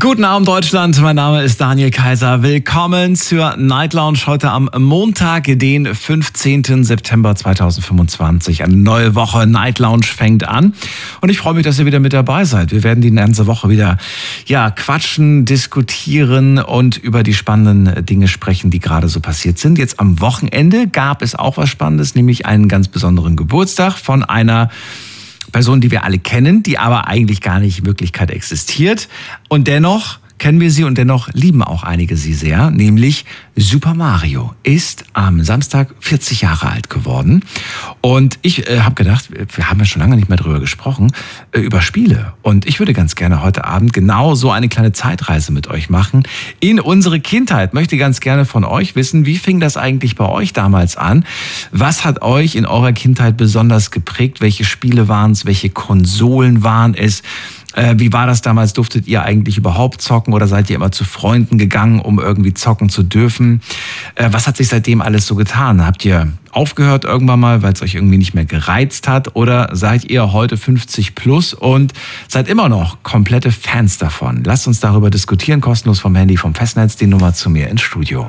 Guten Abend Deutschland, mein Name ist Daniel Kaiser. Willkommen zur Night Lounge heute am Montag, den 15. September 2025. Eine neue Woche Night Lounge fängt an und ich freue mich, dass ihr wieder mit dabei seid. Wir werden die ganze Woche wieder quatschen, diskutieren und über die spannenden Dinge sprechen, die gerade so passiert sind. Jetzt am Wochenende gab es auch was Spannendes, nämlich einen ganz besonderen Geburtstag von einer Person, die wir alle kennen, die aber eigentlich gar nicht in Wirklichkeit existiert. Und dennoch kennen wir sie und dennoch lieben auch einige sie sehr, nämlich Super Mario ist am Samstag 40 Jahre alt geworden. Und ich habe gedacht, wir haben ja schon lange nicht mehr drüber gesprochen, über Spiele. Und ich würde ganz gerne heute Abend genau so eine kleine Zeitreise mit euch machen in unsere Kindheit. Möchte ganz gerne von euch wissen, wie fing das eigentlich bei euch damals an? Was hat euch in eurer Kindheit besonders geprägt? Welche Spiele waren es? Welche Konsolen waren es? Wie war das damals? Durftet ihr eigentlich überhaupt zocken oder seid ihr immer zu Freunden gegangen, um irgendwie zocken zu dürfen? Was hat sich seitdem alles so getan? Habt ihr aufgehört irgendwann mal, weil es euch irgendwie nicht mehr gereizt hat? Oder seid ihr heute 50 plus und seid immer noch komplette Fans davon? Lasst uns darüber diskutieren, kostenlos vom Handy, vom Festnetz, die Nummer zu mir ins Studio.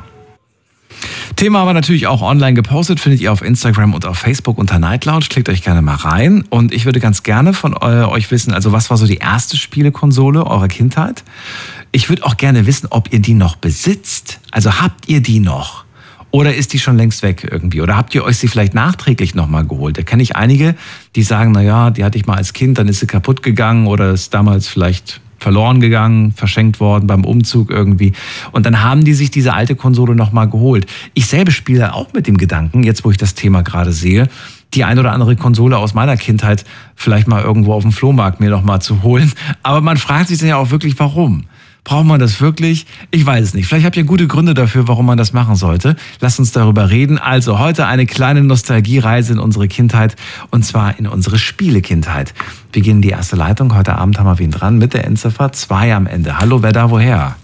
Thema haben wir natürlich auch online gepostet, findet ihr auf Instagram und auf Facebook unter Night Lounge. Klickt euch gerne mal rein. Und ich würde ganz gerne von euch wissen, also was war so die erste Spielekonsole eurer Kindheit? Ich würde auch gerne wissen, ob ihr die noch besitzt. Also habt ihr die noch? Oder ist die schon längst weg irgendwie? Oder habt ihr euch sie vielleicht nachträglich nochmal geholt? Da kenne ich einige, die sagen, naja, die hatte ich mal als Kind, dann ist sie kaputt gegangen oder ist damals vielleicht verloren gegangen, verschenkt worden beim Umzug irgendwie. Und dann haben die sich diese alte Konsole nochmal geholt. Ich selber spiele auch mit dem Gedanken, jetzt wo ich das Thema gerade sehe, die ein oder andere Konsole aus meiner Kindheit vielleicht mal irgendwo auf dem Flohmarkt mir nochmal zu holen. Aber man fragt sich dann ja auch wirklich, warum? Braucht man das wirklich? Ich weiß es nicht. Vielleicht habt ihr gute Gründe dafür, warum man das machen sollte. Lasst uns darüber reden. Also heute eine kleine Nostalgiereise in unsere Kindheit und zwar in unsere Spielekindheit. Wir gehen in die erste Leitung. Heute Abend haben wir wen dran mit der Endziffer 2 am Ende. Hallo, wer da woher?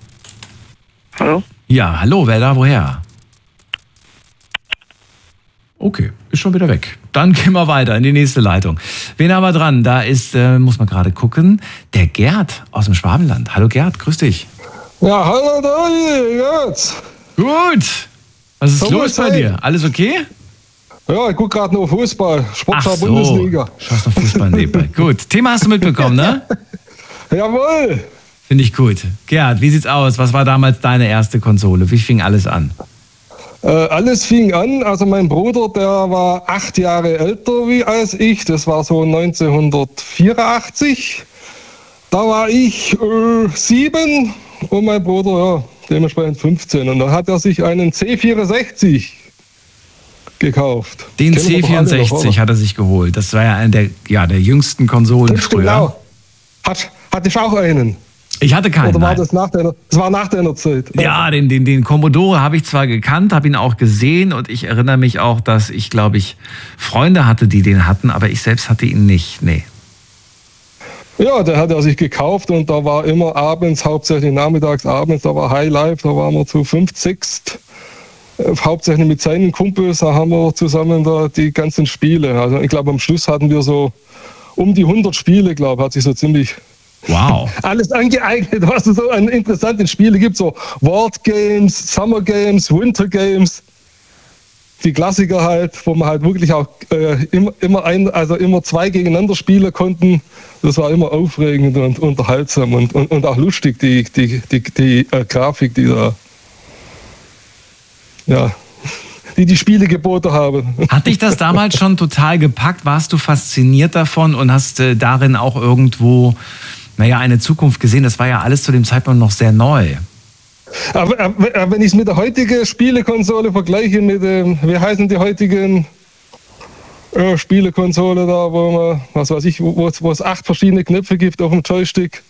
Hallo? Ja, hallo, wer da woher? Okay, ist schon wieder weg. Dann gehen wir weiter in die nächste Leitung. Wen haben wir dran? Da ist, muss man gerade gucken, der Gerd aus dem Schwabenland. Hallo Gerd, grüß dich. Ja, hallo Daniel, jetzt. Gut. Was ist los bei dir? Alles okay? Ja, ich gucke gerade nur Fußball. Sportschau Ach so, Bundesliga. Schaust noch Fußball nebenbei. Gut, Thema hast du mitbekommen, ne? Jawohl. Finde ich gut. Gerd, wie sieht's aus? Was war damals deine erste Konsole? Wie fing alles an? Alles fing an, also mein Bruder, der war 8 Jahre älter als ich, das war so 1984. Da war ich 7 und mein Bruder, ja, dementsprechend 15. Und dann hat er sich einen C64 gekauft. Den C64 noch, hat er sich geholt. Das war ja einer der jüngsten Konsolen früher. Genau. Hatte ich auch einen? Ich hatte keinen. Oder war das nach deiner Zeit? Ja, den Commodore habe ich zwar gekannt, habe ihn auch gesehen und ich erinnere mich auch, dass ich, glaube ich, Freunde hatte, die den hatten, aber ich selbst hatte ihn nicht, nee. Ja, der hat er sich gekauft und da war immer abends, hauptsächlich nachmittags, abends, da war High Life, da waren wir zu 5, 6, hauptsächlich mit seinen Kumpels, da haben wir zusammen da die ganzen Spiele. Also ich glaube, am Schluss hatten wir so um die 100 Spiele, glaube ich, hat sich so ziemlich... Wow. Alles angeeignet, was es so an interessanten Spielen gibt, so World Games, Summer Games, Winter Games, die Klassiker halt, wo man halt wirklich auch immer 2 gegeneinander spielen konnten. Das war immer aufregend und unterhaltsam und auch lustig, die Grafik, die da, ja, die Spiele geboten haben. Hat dich das damals schon total gepackt? Warst du fasziniert davon und hast darin auch irgendwo eine Zukunft gesehen? Das war ja alles zu dem Zeitpunkt noch sehr neu. Aber wenn ich es mit der heutigen Spielekonsole vergleiche, mit dem, wie heißen die heutigen Spielekonsole da, wo man, was weiß ich, wo es 8 verschiedene Knöpfe gibt auf dem Joystick.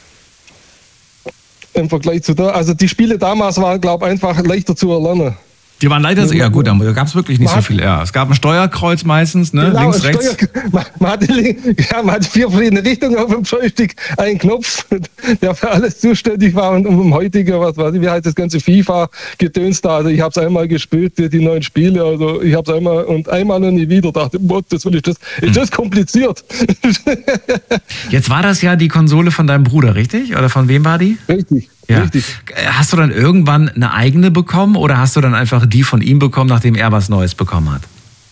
Im Vergleich zu da, also die Spiele damals waren, glaube ich, einfach leichter zu erlernen. Die waren leider so, ja gut, da gab es wirklich nicht so viel. Ja, es gab ein Steuerkreuz meistens, ne? Genau, Links, rechts. Man hatte 4 verschiedene Richtungen auf dem Joystick, einen Knopf, der für alles zuständig war und um heutige, was weiß ich, wie heißt das ganze FIFA-Gedöns da. Also ich habe es einmal gespielt, die neuen Spiele, also ich habe es einmal und nie wieder, dachte, das will ich das. Ist das kompliziert? Jetzt war das ja die Konsole von deinem Bruder, richtig? Oder von wem war die? Richtig. Ja. Richtig. Hast du dann irgendwann eine eigene bekommen oder hast du dann einfach die von ihm bekommen, nachdem er was Neues bekommen hat?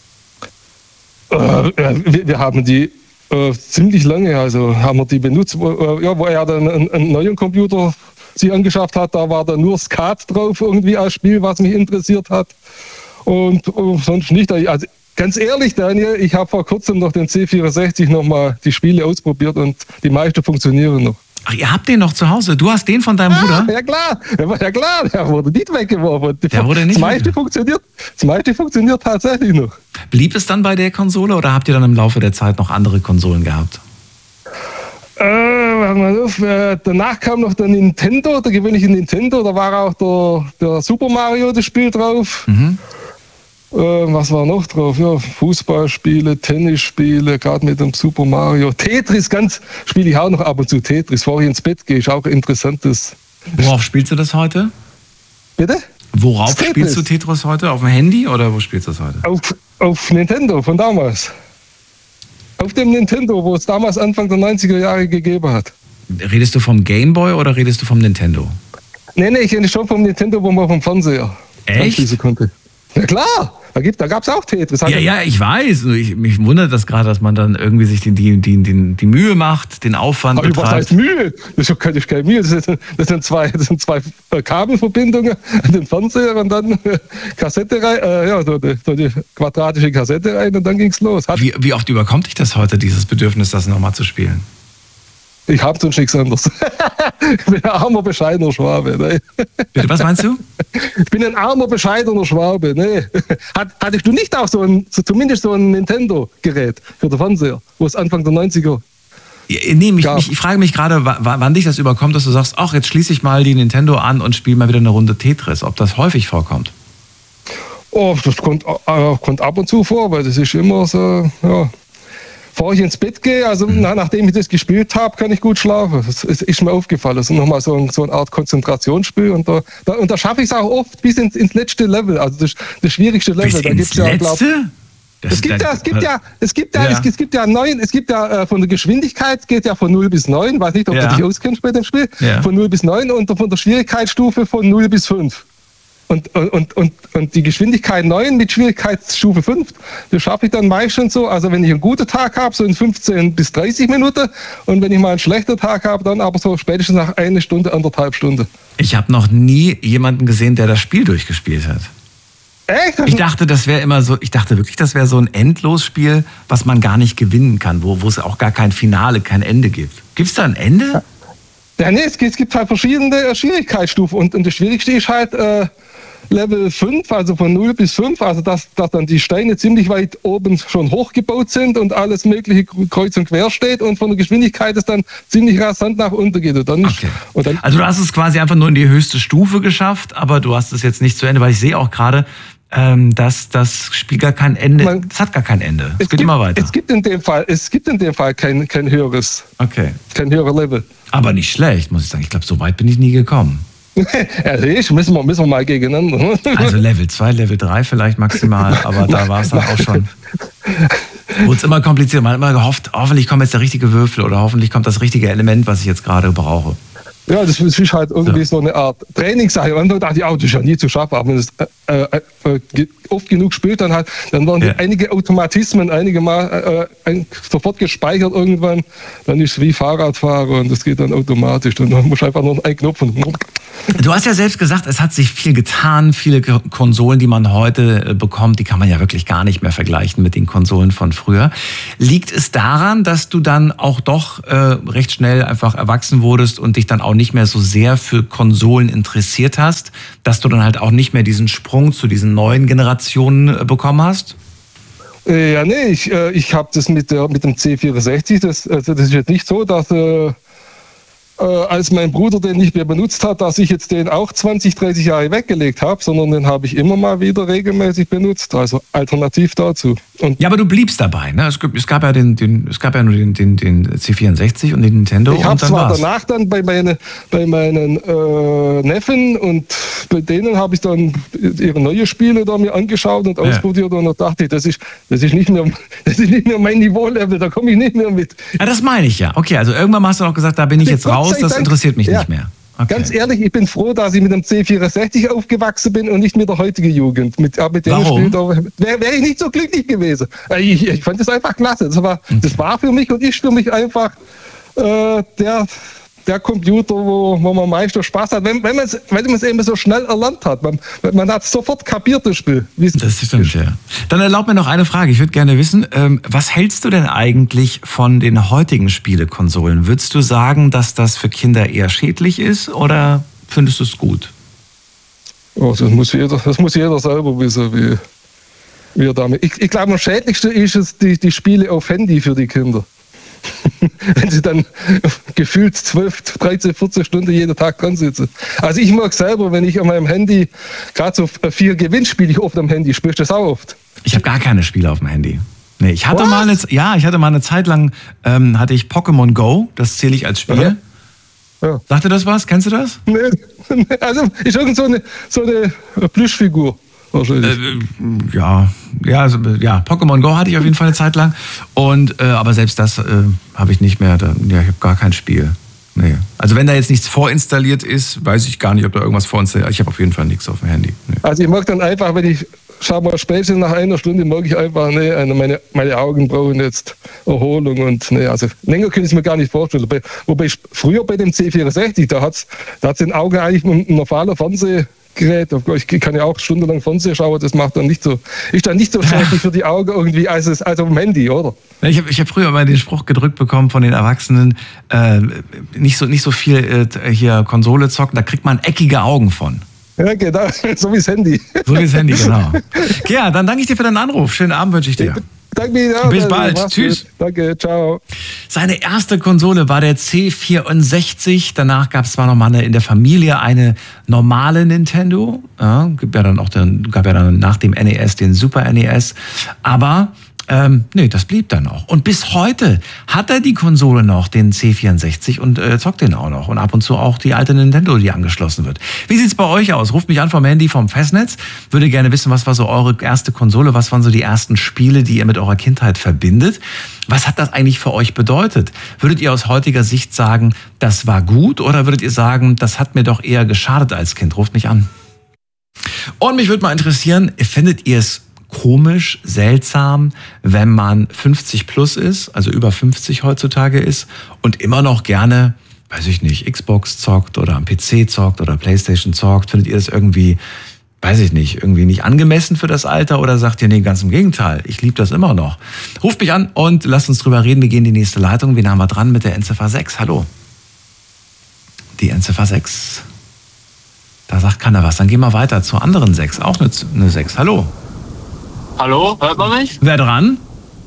Wir haben die ziemlich lange, also haben wir die benutzt, wo er dann einen neuen Computer sich angeschafft hat, da war dann nur Skat drauf irgendwie als Spiel, was mich interessiert hat und sonst nicht. Also ganz ehrlich, Daniel, ich habe vor kurzem noch den C64 nochmal die Spiele ausprobiert und die meisten funktionieren noch. Ach, ihr habt den noch zu Hause? Du hast den von deinem Bruder? Ja klar, der wurde nicht weggeworfen. Der wurde nicht das meiste funktioniert tatsächlich noch. Blieb es dann bei der Konsole oder habt ihr dann im Laufe der Zeit noch andere Konsolen gehabt? Danach kam noch der Nintendo, der gewöhnliche Nintendo, da war auch der Super Mario, das Spiel drauf. Mhm. Was war noch drauf? Ja, Fußballspiele, Tennisspiele, gerade mit dem Super Mario. Tetris, spiele ich auch noch ab und zu Tetris. Bevor ich ins Bett gehe, ist auch interessantes. Worauf spielst du das heute? Bitte? Worauf spielst du Tetris heute? Auf dem Handy oder wo spielst du das heute? Auf Nintendo von damals. Auf dem Nintendo, wo es damals Anfang der 90er Jahre gegeben hat. Redest du vom Gameboy oder redest du vom Nintendo? Nee, ich rede schon vom Nintendo, wo man vom Fernseher anschließen konnte. Ja klar, da gab es auch Tetris. Ja, ich weiß. Mich wundert das gerade, dass man dann irgendwie sich die Mühe macht, den Aufwand betreibt. Was heißt Mühe? Das ist keine Mühe. Das sind zwei Kabelverbindungen an den Fernseher und dann Kassette rein, so die quadratische Kassette rein und dann ging's los. Wie oft überkommt dich das heute, dieses Bedürfnis, das nochmal zu spielen? Ich hab sonst nichts anderes. Ich bin ein armer, bescheidener Schwabe. Ne? Bitte, was meinst du? Ich bin ein armer, bescheidener Schwabe. Ne? Hattest du nicht auch zumindest so ein Nintendo-Gerät für den Fernseher, wo es Anfang der 90er ich frage mich gerade, wann dich das überkommt, dass du sagst, ach, jetzt schließe ich mal die Nintendo an und spiele mal wieder eine Runde Tetris. Ob das häufig vorkommt? Oh, das kommt ab und zu vor, weil das ist immer so, ja. Bevor ich ins Bett gehe, also nachdem ich das gespielt habe, kann ich gut schlafen. Das ist mir aufgefallen. Das ist nochmal so eine Art Konzentrationsspiel. Und da schaffe ich es auch oft bis ins letzte Level. Also das schwierigste Level. Bis ins letzte? Es gibt ja von der Geschwindigkeit geht ja von 0 bis 9. Weiß nicht, ob du dich auskennst bei dem Spiel. Ja. Von 0 bis 9 und von der Schwierigkeitsstufe von 0 bis 5. Und die Geschwindigkeit 9 mit Schwierigkeitsstufe 5, das schaffe ich dann meistens so, also wenn ich einen guten Tag habe, so in 15 bis 30 Minuten und wenn ich mal einen schlechten Tag habe, dann aber so spätestens nach 1 Stunde, 1,5 Stunden. Ich habe noch nie jemanden gesehen, der das Spiel durchgespielt hat. Echt? Ich dachte wirklich, das wäre so ein Endlosspiel, was man gar nicht gewinnen kann, wo es auch gar kein Finale, kein Ende gibt. Gibt es da ein Ende? Ja, nee, es gibt halt verschiedene Schwierigkeitsstufen und das Schwierigste ist halt Level 5, also von 0 bis 5, also dass dann die Steine ziemlich weit oben schon hochgebaut sind und alles mögliche kreuz und quer steht und von der Geschwindigkeit es dann ziemlich rasant nach unten geht. Und dann also du hast es quasi einfach nur in die höchste Stufe geschafft, aber du hast es jetzt nicht zu Ende, weil ich sehe auch gerade, dass das Spiel gar kein Ende, es hat gar kein Ende. Es geht immer weiter. Es gibt in dem Fall kein höheres, kein höherer Level. Aber nicht schlecht, muss ich sagen. Ich glaube, so weit bin ich nie gekommen. Müssen wir mal gegeneinander. Also Level 2, Level 3 vielleicht maximal, aber da war es dann auch schon. Wurde es immer kompliziert. Man hat immer gehofft, hoffentlich kommt jetzt der richtige Würfel oder hoffentlich kommt das richtige Element, was ich jetzt gerade brauche. Ja, das ist halt irgendwie so eine Art Trainingssache. Und dann dachte ich, das ist ja nie zu schaffen. Aber wenn es oft genug spielt, dann werden einige Automatismen einige Mal sofort gespeichert irgendwann. Dann ist es wie Fahrradfahren und das geht dann automatisch. Und dann muss einfach nur einen Knopf und Du hast ja selbst gesagt, es hat sich viel getan. Viele Konsolen, die man heute bekommt, die kann man ja wirklich gar nicht mehr vergleichen mit den Konsolen von früher. Liegt es daran, dass du dann auch doch recht schnell einfach erwachsen wurdest und dich dann auch nicht mehr so sehr für Konsolen interessiert hast, dass du dann halt auch nicht mehr diesen Sprung zu diesen neuen Generationen bekommen hast? Ja, nee, ich habe das mit dem C64, das ist jetzt nicht so, dass als mein Bruder den nicht mehr benutzt hat, dass ich jetzt den auch 20, 30 Jahre weggelegt habe, sondern den habe ich immer mal wieder regelmäßig benutzt, also alternativ dazu. Und ja, aber du bliebst dabei, ne? Es gab ja nur den C64 und den Nintendo. Ich habe zwar danach dann bei meinen Neffen und bei denen habe ich dann ihre neue Spiele da mir angeschaut und ausprobiert und da dachte ich, das ist nicht mehr mein Niveau-Level, da komme ich nicht mehr mit. Ja, das meine ich ja. Okay, also irgendwann hast du auch gesagt, da bin ich jetzt raus, das interessiert mich nicht mehr. Okay. Ganz ehrlich, ich bin froh, dass ich mit dem C64 aufgewachsen bin und nicht mit der heutigen Jugend. Mit dem Spiel wäre ich nicht so glücklich gewesen. Ich fand das einfach klasse. Das war für mich und ist für mich einfach der Computer, wo man am meisten Spaß hat, wenn man es eben so schnell erlernt hat. Man hat sofort kapiert, das Spiel. Das stimmt, ja. Dann erlaub mir noch eine Frage. Ich würde gerne wissen, was hältst du denn eigentlich von den heutigen Spielekonsolen? Würdest du sagen, dass das für Kinder eher schädlich ist oder findest du es gut? Oh, das muss jeder selber wissen, wie er damit. Ich glaube, am schädlichsten ist es die Spiele auf Handy für die Kinder. Wenn sie dann gefühlt 12, 13, 14 Stunden jeden Tag dran sitzen. Also ich mag selber, wenn ich an meinem Handy, gerade so 4 Gewinnspiele ich oft am Handy, spielst du das auch oft? Ich habe gar keine Spiele auf dem Handy. Nee, ich hatte mal eine Zeit lang, hatte ich Pokémon Go, das zähle ich als Spiel. Ja. Sagt dir das was? Kennst du das? Nee, also ist irgend so eine Plüschfigur. Pokémon Go hatte ich auf jeden Fall eine Zeit lang. Aber selbst das habe ich nicht mehr. Ich habe gar kein Spiel. Nee. Also wenn da jetzt nichts vorinstalliert ist, weiß ich gar nicht, ob da irgendwas vorinstalliert ist. Ich habe auf jeden Fall nichts auf dem Handy. Nee. Also ich mag dann einfach, wenn ich, schau mal, spätestens nach einer Stunde mag ich einfach, meine Augen brauchen jetzt Erholung und also länger kann ich es mir gar nicht vorstellen. Wobei früher bei dem C64, da hat's den Augen eigentlich ein normaler Fernsehgerät. Ich kann ja auch stundenlang Fernsehen schauen, das ist dann nicht so schädlich für die Augen irgendwie als auf dem Handy, oder? Ich hab früher mal den Spruch gedrückt bekommen von den Erwachsenen, nicht so viel hier Konsole zocken, da kriegt man eckige Augen von. Ja, genau, so wie das Handy. So wie das Handy, genau. Ja, dann danke ich dir für deinen Anruf. Schönen Abend wünsche ich dir. Danke dir. Bis bald. Tschüss. Gut. Danke, ciao. Seine erste Konsole war der C64. Danach gab es zwar noch mal in der Familie eine normale Nintendo. Ja, gab ja dann nach dem NES den Super NES. Aber das blieb dann noch. Und bis heute hat er die Konsole noch, den C64, und zockt den auch noch. Und ab und zu auch die alte Nintendo, die angeschlossen wird. Wie sieht's bei euch aus? Ruft mich an vom Handy, vom Festnetz. Würde gerne wissen, was war so eure erste Konsole? Was waren so die ersten Spiele, die ihr mit eurer Kindheit verbindet? Was hat das eigentlich für euch bedeutet? Würdet ihr aus heutiger Sicht sagen, das war gut? Oder würdet ihr sagen, das hat mir doch eher geschadet als Kind? Ruft mich an. Und mich würde mal interessieren, findet ihr es komisch, seltsam, wenn man 50 plus ist, also über 50 heutzutage ist und immer noch gerne, weiß ich nicht, Xbox zockt oder am PC zockt oder Playstation zockt? Findet ihr das irgendwie, weiß ich nicht, irgendwie nicht angemessen für das Alter oder sagt ihr, nee, ganz im Gegenteil, ich liebe das immer noch? Ruft mich an und lasst uns drüber reden. Wir gehen in die nächste Leitung. Wen haben wir dran mit der Endziffer 6? Hallo. Die Endziffer 6. Da sagt keiner was. Dann gehen wir weiter zur anderen 6. Auch eine 6. Hallo. Hallo, hört man mich? Wer dran?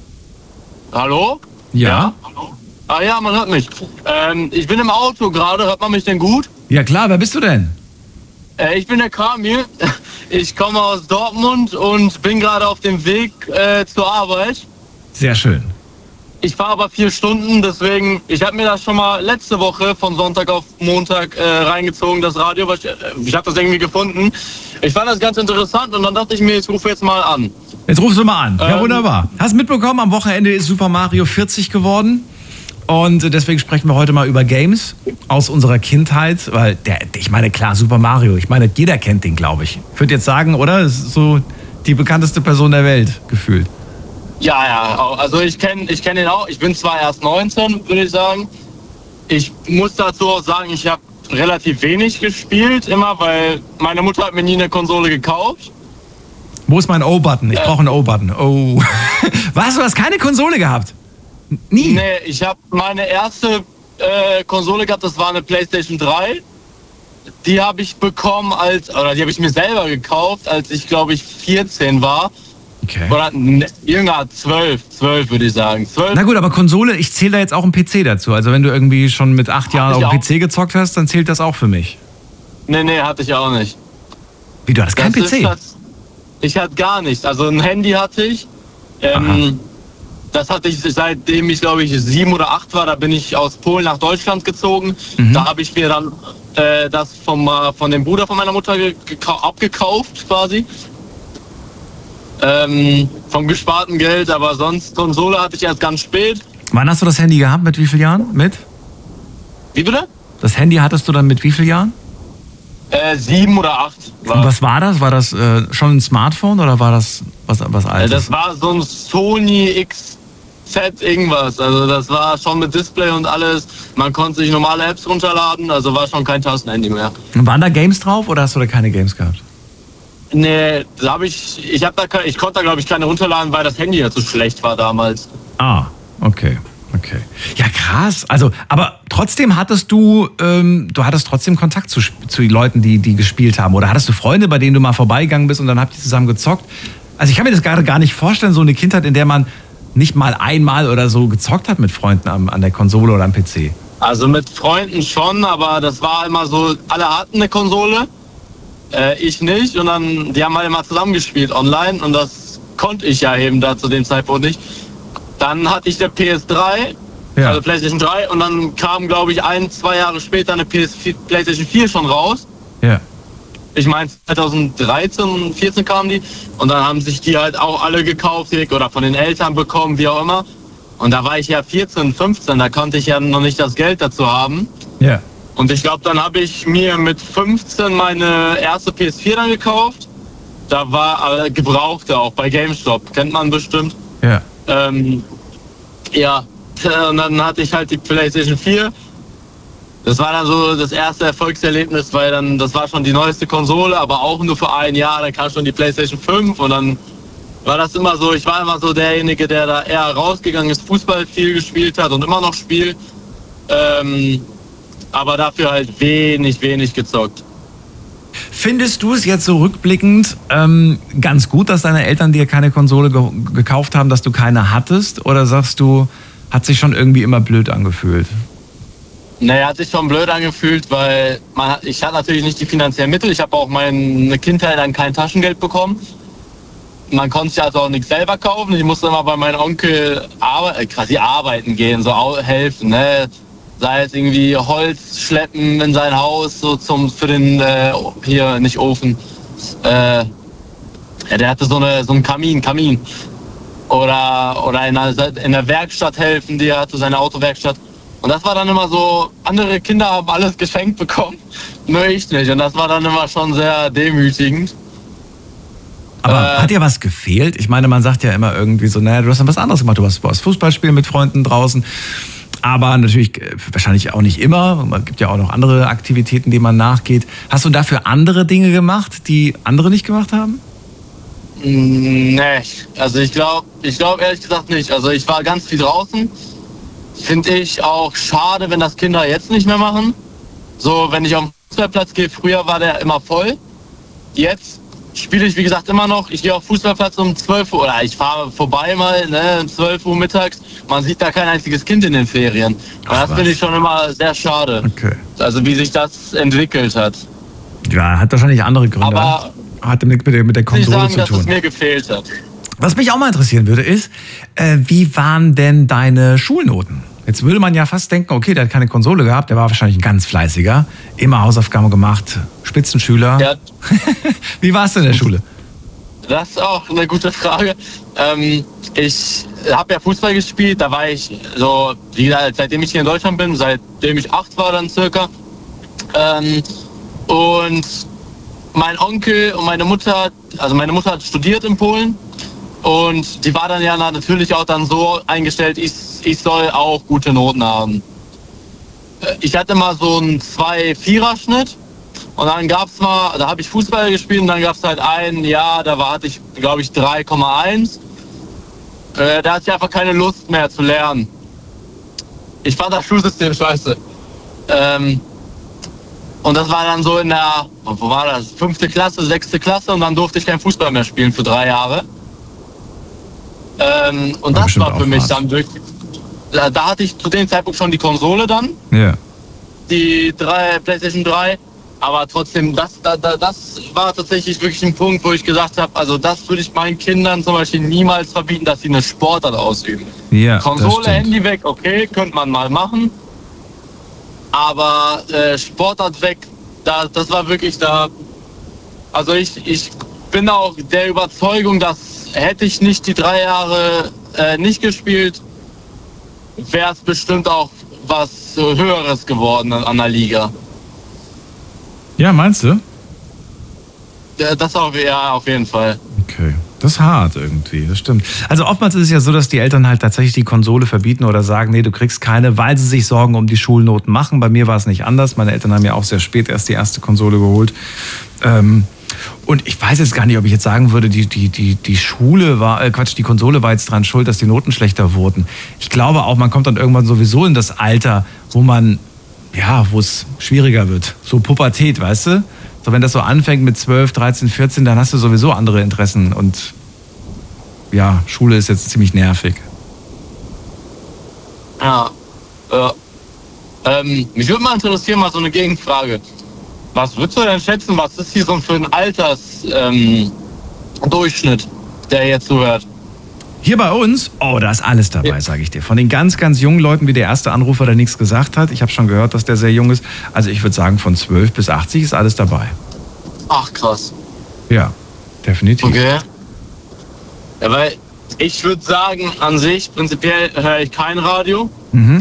Hallo? Ja. Hallo? Ah ja, man hört mich. Ich bin im Auto gerade, hört man mich denn gut? Ja klar, wer bist du denn? Ich bin der Kamil. Ich komme aus Dortmund und bin gerade auf dem Weg zur Arbeit. Sehr schön. Ich fahre aber 4 Stunden, deswegen, ich habe mir das schon mal letzte Woche von Sonntag auf Montag reingezogen, das Radio, weil ich habe das irgendwie gefunden. Ich fand das ganz interessant und dann dachte ich mir, ich rufe jetzt mal an. Jetzt rufst du mal an. Ja, wunderbar. Hast mitbekommen, am Wochenende ist Super Mario 40 geworden. Und deswegen sprechen wir heute mal über Games aus unserer Kindheit. Weil, ich meine, klar, Super Mario, ich meine, jeder kennt den, glaube ich. Ich würde jetzt sagen, oder? Das ist so die bekannteste Person der Welt, gefühlt. Ja, also ich kenn den auch. Ich bin zwar erst 19, würde ich sagen. Ich muss dazu auch sagen, ich habe relativ wenig gespielt, immer, weil meine Mutter hat mir nie eine Konsole gekauft. Wo ist mein O-Button? Ich brauche einen O-Button. Oh. Was? Du hast keine Konsole gehabt? Nie? Nee, ich habe meine erste Konsole gehabt, das war eine PlayStation 3. Die habe ich bekommen die habe ich mir selber gekauft, als ich, glaube ich, 14 war. Okay. Oder jünger, 12 würde ich sagen. 12. Na gut, aber Konsole, ich zähle da jetzt auch einen PC dazu. Also wenn du irgendwie schon mit 8 Jahren auf dem PC gezockt hast, dann zählt das auch für mich. Nee, hatte ich auch nicht. Wie, du hattest keinen PC? Ich hatte gar nichts. Also ein Handy hatte ich. Das hatte ich, seitdem ich, glaube ich, 7 oder 8 war. Da bin ich aus Polen nach Deutschland gezogen. Da habe ich mir dann das von dem Bruder von meiner Mutter abgekauft quasi. Vom gesparten Geld, aber sonst Konsole hatte ich erst ganz spät. Wann hast du das Handy gehabt? Mit wie vielen Jahren? Wie bitte? Das Handy hattest du dann mit wie vielen Jahren? 7 oder 8. Und was war das? War das schon ein Smartphone oder war das was Altes? Das war so ein Sony XZ irgendwas. Also das war schon mit Display und alles. Man konnte sich normale Apps runterladen, also war schon kein Tastenhandy mehr. Und waren da Games drauf oder hast du da keine Games gehabt? Nee, ich konnte da glaube ich keine runterladen, weil das Handy ja zu schlecht war damals. Ah, okay. Ja, krass. Also, aber trotzdem hattest du trotzdem Kontakt zu Leuten, die gespielt haben. Oder hattest du Freunde, bei denen du mal vorbeigegangen bist und dann habt ihr zusammen gezockt? Also ich kann mir das gerade gar nicht vorstellen, so eine Kindheit, in der man nicht mal einmal oder so gezockt hat mit Freunden an der Konsole oder am PC. Also mit Freunden schon, aber das war immer so, alle hatten eine Konsole. Ich nicht, und dann, die haben halt immer zusammengespielt online und das konnte ich ja eben da zu dem Zeitpunkt nicht. Dann hatte ich der PS3, also PlayStation 3, und dann kam, glaube ich, 1-2 Jahre später eine PlayStation 4 schon raus. Ja. Ich meine, 2013, 14 kamen die und dann haben sich die halt auch alle gekauft oder von den Eltern bekommen, wie auch immer. Und da war ich ja 14, 15, da konnte ich ja noch nicht das Geld dazu haben. Ja. Und ich glaube, dann habe ich mir mit 15 meine erste PS4 dann gekauft. Da war gebrauchte auch bei GameStop, kennt man bestimmt. Ja. Und dann hatte ich halt die PlayStation 4. Das war dann so das erste Erfolgserlebnis, weil das war schon die neueste Konsole, aber auch nur für ein Jahr. Dann kam schon die PlayStation 5 und dann war das immer so, ich war immer so derjenige, der da eher rausgegangen ist, Fußball viel gespielt hat und immer noch spielt. Aber dafür halt wenig gezockt. Findest du es jetzt so rückblickend ganz gut, dass deine Eltern dir keine Konsole gekauft haben, dass du keine hattest? Oder sagst du, hat sich schon irgendwie immer blöd angefühlt? Naja, hat sich schon blöd angefühlt, weil ich hatte natürlich nicht die finanziellen Mittel. Ich habe auch meine Kindheit dann kein Taschengeld bekommen. Man konnte sich also auch nichts selber kaufen. Ich musste immer bei meinem Onkel quasi arbeiten gehen, so helfen, ne? Sei es irgendwie Holz schleppen in sein Haus, so für den, hier, nicht Ofen. Der hatte so einen Kamin. Oder in der Werkstatt helfen, die hatte seine Autowerkstatt. Und das war dann immer so, andere Kinder haben alles geschenkt bekommen, nur ich nicht. Und das war dann immer schon sehr demütigend. Aber hat dir was gefehlt? Ich meine, man sagt ja immer irgendwie so, naja, du hast dann was anderes gemacht. Du warst Fußball spielen mit Freunden draußen. Aber natürlich wahrscheinlich auch nicht immer. Es gibt ja auch noch andere Aktivitäten, denen man nachgeht. Hast du dafür andere Dinge gemacht, die andere nicht gemacht haben? Nee, also ich glaube ehrlich gesagt nicht. Also ich war ganz viel draußen. Finde ich auch schade, wenn das Kinder jetzt nicht mehr machen. So, wenn ich auf den Fußballplatz gehe, früher war der immer voll. Jetzt spiele ich, wie gesagt, immer noch. Ich gehe auf den Fußballplatz um 12 Uhr, oder ich fahre vorbei mal, ne, um 12 Uhr mittags. Man sieht da kein einziges Kind in den Ferien. Das finde ich schon immer sehr schade. Okay. Also wie sich das entwickelt hat. Ja, hat wahrscheinlich andere Gründe. Aber hat nichts mit der Konsole sagen, zu tun. dass es mir gefehlt hat. Was mich auch mal interessieren würde, ist, wie waren denn deine Schulnoten? Jetzt würde man ja fast denken, okay, der hat keine Konsole gehabt, der war wahrscheinlich ein ganz fleißiger, immer Hausaufgaben gemacht, Spitzenschüler. Ja. Wie warst du in der Schule? Das ist auch eine gute Frage. Ich habe ja Fußball gespielt, da war ich so, wie gesagt, seitdem ich hier in Deutschland bin, seitdem ich 8 war dann circa. Und mein Onkel und meine Mutter hat studiert in Polen. Und die war dann ja natürlich auch dann so eingestellt, ich soll auch gute Noten haben. Ich hatte mal so einen 2-4er-Schnitt und dann gab's mal, da habe ich Fußball gespielt und dann gab's halt ein Jahr, hatte ich, glaube ich, 3,1. Da hatte ich einfach keine Lust mehr zu lernen. Ich fand das Schulsystem scheiße. Und das war dann so in der, wo war das, 5. Klasse, 6. Klasse und dann durfte ich kein Fußball mehr spielen für 3 Jahre. Und das war für mich dann wirklich, da hatte ich zu dem Zeitpunkt schon die Konsole dann, die PlayStation 3, aber trotzdem, das war tatsächlich wirklich ein Punkt, wo ich gesagt habe, also das würde ich meinen Kindern zum Beispiel niemals verbieten, dass sie eine Sportart ausüben. Ja, Konsole, Handy weg, okay, könnte man mal machen, aber Sportart weg, das war wirklich da, also ich bin auch der Überzeugung, dass hätte ich nicht die 3 Jahre nicht gespielt, wäre es bestimmt auch was Höheres geworden an der Liga. Ja, meinst du? Das auf jeden Fall. Okay. Das ist hart irgendwie, das stimmt. Also oftmals ist es ja so, dass die Eltern halt tatsächlich die Konsole verbieten oder sagen, nee, du kriegst keine, weil sie sich Sorgen um die Schulnoten machen. Bei mir war es nicht anders. Meine Eltern haben ja auch sehr spät erst die erste Konsole geholt. Und ich weiß jetzt gar nicht, ob ich jetzt sagen würde, die Schule war, die Konsole war jetzt dran schuld, dass die Noten schlechter wurden. Ich glaube auch, man kommt dann irgendwann sowieso in das Alter, wo es schwieriger wird. So Pubertät, weißt du? So, wenn das so anfängt mit 12, 13, 14, dann hast du sowieso andere Interessen und ja, Schule ist jetzt ziemlich nervig. Ja, mich würde mal interessieren, mal so eine Gegenfrage. Was würdest du denn schätzen, was ist hier so für ein Altersdurchschnitt, der jetzt zuhört? Hier bei uns, da ist alles dabei, sage ich dir. Von den ganz, ganz jungen Leuten, wie der erste Anrufer, der nichts gesagt hat. Ich habe schon gehört, dass der sehr jung ist. Also ich würde sagen, von 12 bis 80 ist alles dabei. Ach, krass. Ja, definitiv. Okay. Ja, weil ich würde sagen, an sich, prinzipiell höre ich kein Radio. Mhm.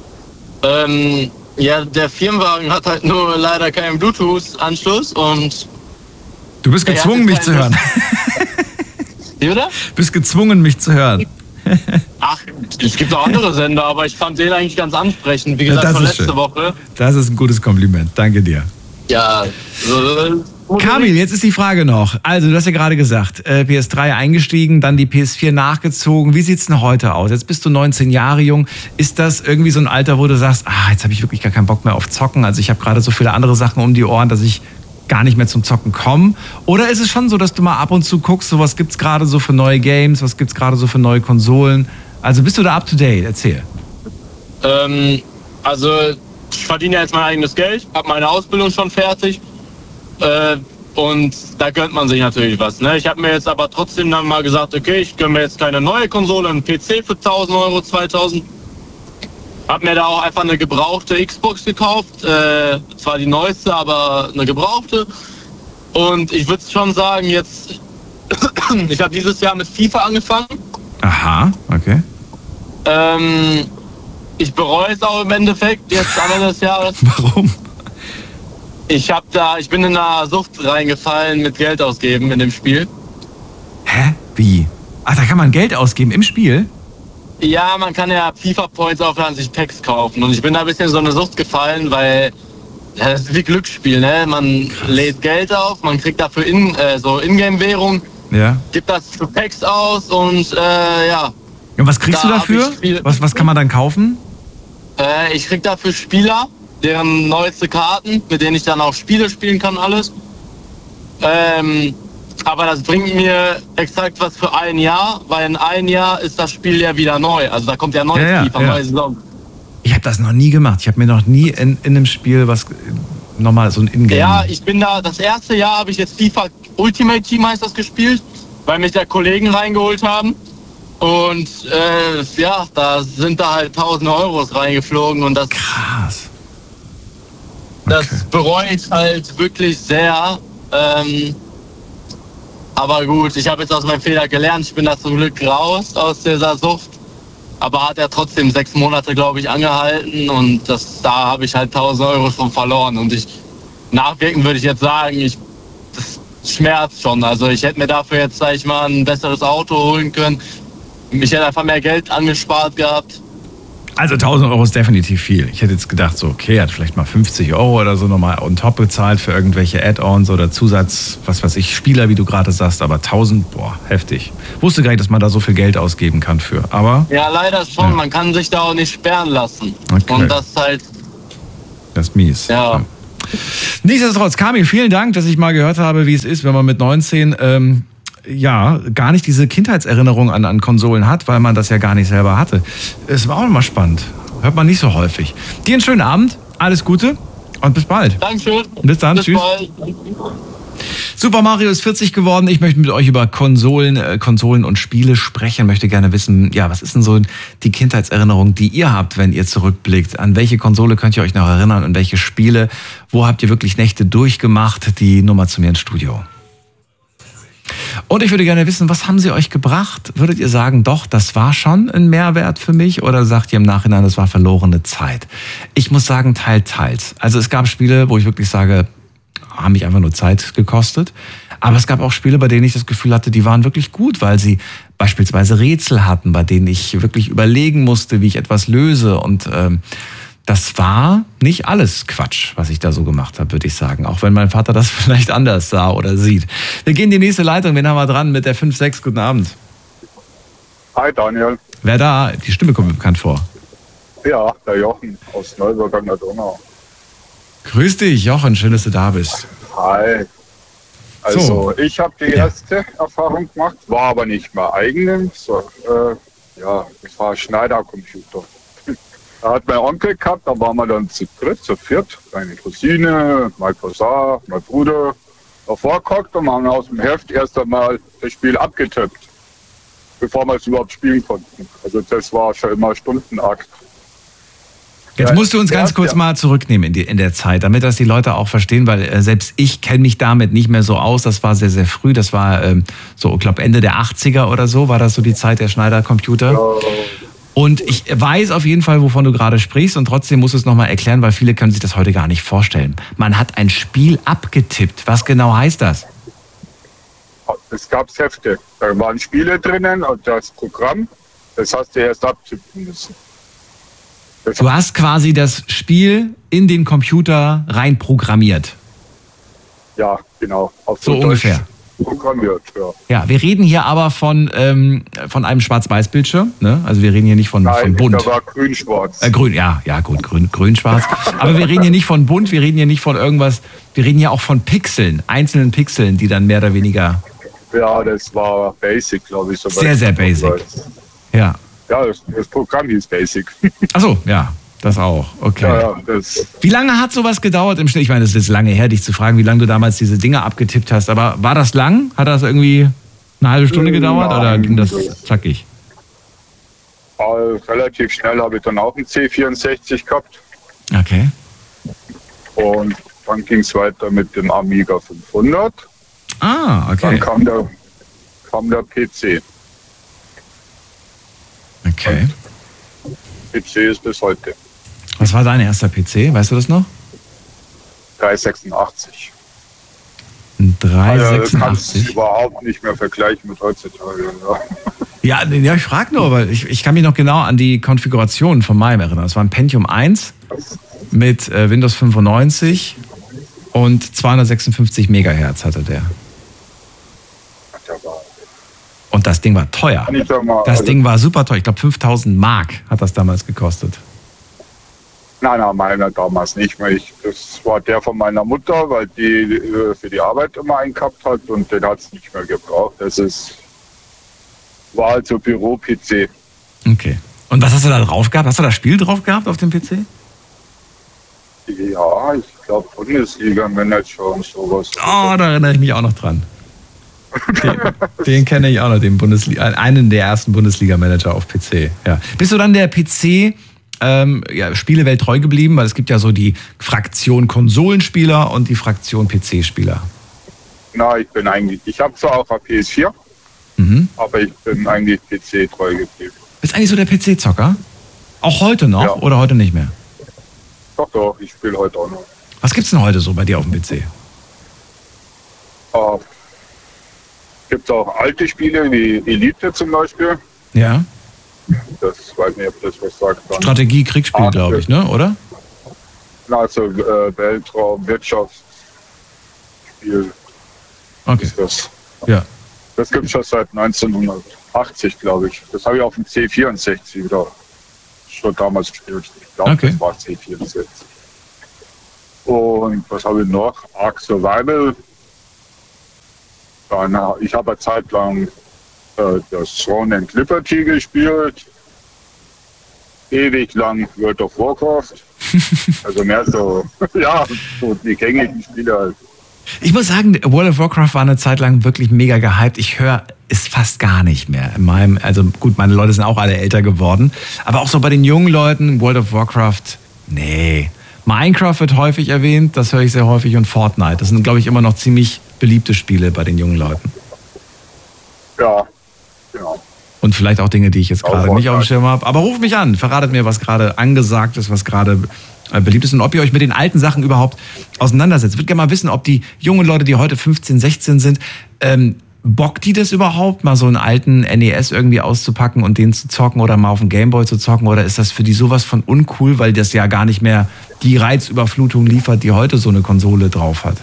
Der Firmenwagen hat halt nur leider keinen Bluetooth-Anschluss und... Du bist gezwungen, mich zu hören. Wie, oder? Du bist gezwungen, mich zu hören. Ach, es gibt auch andere Sender, aber ich fand den eigentlich ganz ansprechend. Wie gesagt, von letzte Woche. Das ist ein gutes Kompliment. Danke dir. Ja. Kamil, jetzt ist die Frage noch. Also, du hast ja gerade gesagt, PS3 eingestiegen, dann die PS4 nachgezogen. Wie sieht's denn heute aus? Jetzt bist du 19 Jahre jung. Ist das irgendwie so ein Alter, wo du sagst, jetzt habe ich wirklich gar keinen Bock mehr auf Zocken? Also ich habe gerade so viele andere Sachen um die Ohren, dass ich gar nicht mehr zum Zocken kommen? Oder ist es schon so, dass du mal ab und zu guckst, so was gibt's gerade so für neue Games, was gibt's gerade so für neue Konsolen? Also bist du da up to date? Erzähl. Also ich verdiene jetzt mein eigenes Geld, habe meine Ausbildung schon fertig und da gönnt man sich natürlich was. Ne? Ich habe mir jetzt aber trotzdem dann mal gesagt, okay, ich gönne mir jetzt keine neue Konsole, einen PC für 1.000 Euro, 2.000. Hab mir da auch einfach eine gebrauchte Xbox gekauft, zwar die neueste, aber eine gebrauchte. Und ich würde schon sagen, jetzt, ich habe dieses Jahr mit FIFA angefangen. Aha, okay. Ich bereue es auch im Endeffekt, jetzt am Ende des Jahres. Warum? Ich bin in eine Sucht reingefallen mit Geld ausgeben in dem Spiel. Hä? Wie? Da kann man Geld ausgeben im Spiel? Ja, man kann ja FIFA-Points aufladen, sich Packs kaufen. Und ich bin da ein bisschen in so eine Sucht gefallen, weil das ist wie Glücksspiel, ne? Man lädt Geld auf, man kriegt dafür Ingame-Währung, gibt das für Packs aus und ja. Und was kriegst du dafür? Was kann man dann kaufen? Ich krieg dafür Spieler, deren neueste Karten, mit denen ich dann auch Spiele spielen kann, alles. Aber das bringt mir exakt was für ein Jahr, weil in einem Jahr ist das Spiel ja wieder neu. Also da kommt ja neues FIFA, neue Saison. Ich habe das noch nie gemacht. Ich habe mir noch nie in einem Spiel was nochmal so ein Ingame. Ja, ich bin da, das erste Jahr habe ich jetzt FIFA Ultimate Team heißt das gespielt, weil mich da Kollegen reingeholt haben. Und da sind da halt 1.000 Euros reingeflogen und das... Krass. Okay. Das bereue ich halt wirklich sehr. Aber gut, ich habe jetzt aus meinem Fehler gelernt. Ich bin da zum Glück raus aus dieser Sucht. Aber hat er trotzdem 6 Monate, glaube ich, angehalten. Und da habe ich halt 1.000 Euro schon verloren. Und nachwirkend würde ich jetzt sagen, das schmerzt schon. Also ich hätte mir dafür jetzt, sag ich mal, ein besseres Auto holen können. Ich hätte einfach mehr Geld angespart gehabt. Also 1.000 Euro ist definitiv viel. Ich hätte jetzt gedacht, so okay, er hat vielleicht mal 50 Euro oder so nochmal on top bezahlt für irgendwelche Add-ons oder Zusatz, was weiß ich, Spieler, wie du gerade sagst. Aber 1.000, heftig. Wusste gar nicht, dass man da so viel Geld ausgeben kann für. Aber ja, leider schon. Ja. Man kann sich da auch nicht sperren lassen. Okay. Und das halt... Das ist mies. Ja. Nichtsdestotrotz, Kamil, vielen Dank, dass ich mal gehört habe, wie es ist, wenn man mit 19 ja, gar nicht diese Kindheitserinnerung an Konsolen hat, weil man das ja gar nicht selber hatte. Es war auch immer spannend. Hört man nicht so häufig. Dir einen schönen Abend, alles Gute und bis bald. Dankeschön. Bis dann, tschüss. Bald. Super Mario ist 40 geworden. Ich möchte mit euch über Konsolen und Spiele sprechen. Möchte gerne wissen, ja, was ist denn so die Kindheitserinnerung, die ihr habt, wenn ihr zurückblickt? An welche Konsole könnt ihr euch noch erinnern? An welche Spiele? Wo habt ihr wirklich Nächte durchgemacht? Die Nummer zu mir ins Studio. Und ich würde gerne wissen, was haben sie euch gebracht? Würdet ihr sagen, doch, das war schon ein Mehrwert für mich? Oder sagt ihr im Nachhinein, das war verlorene Zeit? Ich muss sagen, teils. Also es gab Spiele, wo ich wirklich sage, haben mich einfach nur Zeit gekostet. Aber es gab auch Spiele, bei denen ich das Gefühl hatte, die waren wirklich gut, weil sie beispielsweise Rätsel hatten, bei denen ich wirklich überlegen musste, wie ich etwas löse. Und das war nicht alles Quatsch, was ich da so gemacht habe, würde ich sagen. Auch wenn mein Vater das vielleicht anders sah oder sieht. Wir gehen in die nächste Leitung. Wen haben wir dran mit der 5-6? Guten Abend. Hi Daniel. Wer da? Die Stimme kommt mir bekannt vor. Ja, der Jochen aus Neuburg an der Donau. Grüß dich, Jochen. Schön, dass du da bist. Hi. Also, ich habe die erste Erfahrung gemacht, war aber nicht mehr eigene. So, es war ein Schneidercomputer. Da hat mein Onkel gehabt, da waren wir dann zu dritt, zu viert. Meine Cousine, mein Cousin, mein Bruder davor gehockt und haben aus dem Heft erst einmal das Spiel abgetippt, bevor wir es überhaupt spielen konnten. Also das war schon immer Stundenakt. Jetzt musst du uns ganz kurz mal zurücknehmen in der Zeit, damit das die Leute auch verstehen, weil selbst ich kenne mich damit nicht mehr so aus. Das war sehr, sehr früh. Das war so, ich glaube, Ende der 80er oder so, war das so die Zeit der Schneider-Computer. Und ich weiß auf jeden Fall, wovon du gerade sprichst, und trotzdem musst du es nochmal erklären, weil viele können sich das heute gar nicht vorstellen. Man hat ein Spiel abgetippt. Was genau heißt das? Es gab Hefte. Da waren Spiele drinnen und das Programm, das hast du erst abtippen müssen. Du hast quasi das Spiel in den Computer rein programmiert. Ja, genau. Auf so ungefähr. Programmiert, ja. Ja, wir reden hier aber von einem Schwarz-Weiß-Bildschirm. Ne? Also wir reden hier nicht von bunt. Da war grün-schwarz. Grün, ja gut, grün-schwarz. Aber wir reden hier nicht von bunt, wir reden hier nicht von irgendwas. Wir reden hier auch von Pixeln, einzelnen Pixeln, die dann mehr oder weniger... Ja, das war Basic, glaube ich. Sehr, sehr Basic. Ja. Ja, das Programm hieß Basic. Ach so, ja, das auch. Okay. Ja, wie lange hat sowas gedauert im Schnitt? Ich meine, es ist lange her, dich zu fragen, wie lange du damals diese Dinge abgetippt hast. Aber war das lang? Hat das irgendwie eine halbe Stunde gedauert oder ging das zackig? Relativ schnell habe ich dann auch einen C64 gehabt. Okay. Und dann ging es weiter mit dem Amiga 500. Ah, okay. Dann kam der PC. Okay. PC ist bis heute. Was war dein erster PC? Weißt du das noch? 386. Ein 386? Also, kannst du überhaupt nicht mehr vergleichen mit heutzutage. Ja, ich frage nur, weil ich kann mich noch genau an die Konfiguration von meinem erinnern. Das war ein Pentium 1 mit Windows 95 und 256 Megahertz hatte der. Und das Ding war teuer. Das Ding war super teuer. Ich glaube 5.000 Mark hat das damals gekostet. Nein, meiner damals nicht mehr. Das war der von meiner Mutter, weil die für die Arbeit immer einen gehabt hat und den hat es nicht mehr gebraucht. War also Büro-PC. Okay. Und was hast du da drauf gehabt? Hast du da Spiel drauf gehabt auf dem PC? Ja, ich glaube Bundesliga-Manager und sowas. Oh, da erinnere ich mich auch noch dran. Den kenne ich auch noch, einen der ersten Bundesliga-Manager auf PC. Ja. Bist du dann der PC Spielewelt treu geblieben? Weil es gibt ja so die Fraktion Konsolenspieler und die Fraktion PC-Spieler. Na, ich habe zwar auch eine PS4, aber ich bin eigentlich PC treu geblieben. Bist eigentlich so der PC-Zocker? Auch heute noch oder heute nicht mehr? Doch, ich spiele heute auch noch. Was gibt's denn heute so bei dir auf dem PC? Gibt auch alte Spiele wie Elite zum Beispiel. Ja. Das weiß nicht, ob das was sagt. Strategie, Kriegsspiel, glaube ich, ne? Oder? Also Weltraum, Wirtschaftsspiel. Okay. Ist das. Ja. Das gibt es schon seit 1980, glaube ich. Das habe ich auf dem C64 wieder schon damals gespielt. Ich glaube, das war C64. Und was habe ich noch? Ark Survival. Dann, ich habe eine Zeit lang das Throne and Liberty gespielt. Ewig lang World of Warcraft. Also mehr so, ja, so die gängigen Spiele halt. Ich muss sagen, World of Warcraft war eine Zeit lang wirklich mega gehypt. Ich höre es fast gar nicht mehr. Also gut, meine Leute sind auch alle älter geworden. Aber auch so bei den jungen Leuten, World of Warcraft, nee. Minecraft wird häufig erwähnt, das höre ich sehr häufig. Und Fortnite, das sind, glaube ich, immer noch ziemlich beliebte Spiele bei den jungen Leuten. Ja, genau. Und vielleicht auch Dinge, die ich jetzt gerade nicht auf dem Schirm habe. Aber ruft mich an, verratet mir, was gerade angesagt ist, was gerade beliebt ist und ob ihr euch mit den alten Sachen überhaupt auseinandersetzt. Ich würde gerne mal wissen, ob die jungen Leute, die heute 15, 16 sind, bockt die das überhaupt, mal so einen alten NES irgendwie auszupacken und den zu zocken oder mal auf dem Gameboy zu zocken? Oder ist das für die sowas von uncool, weil das ja gar nicht mehr die Reizüberflutung liefert, die heute so eine Konsole drauf hat?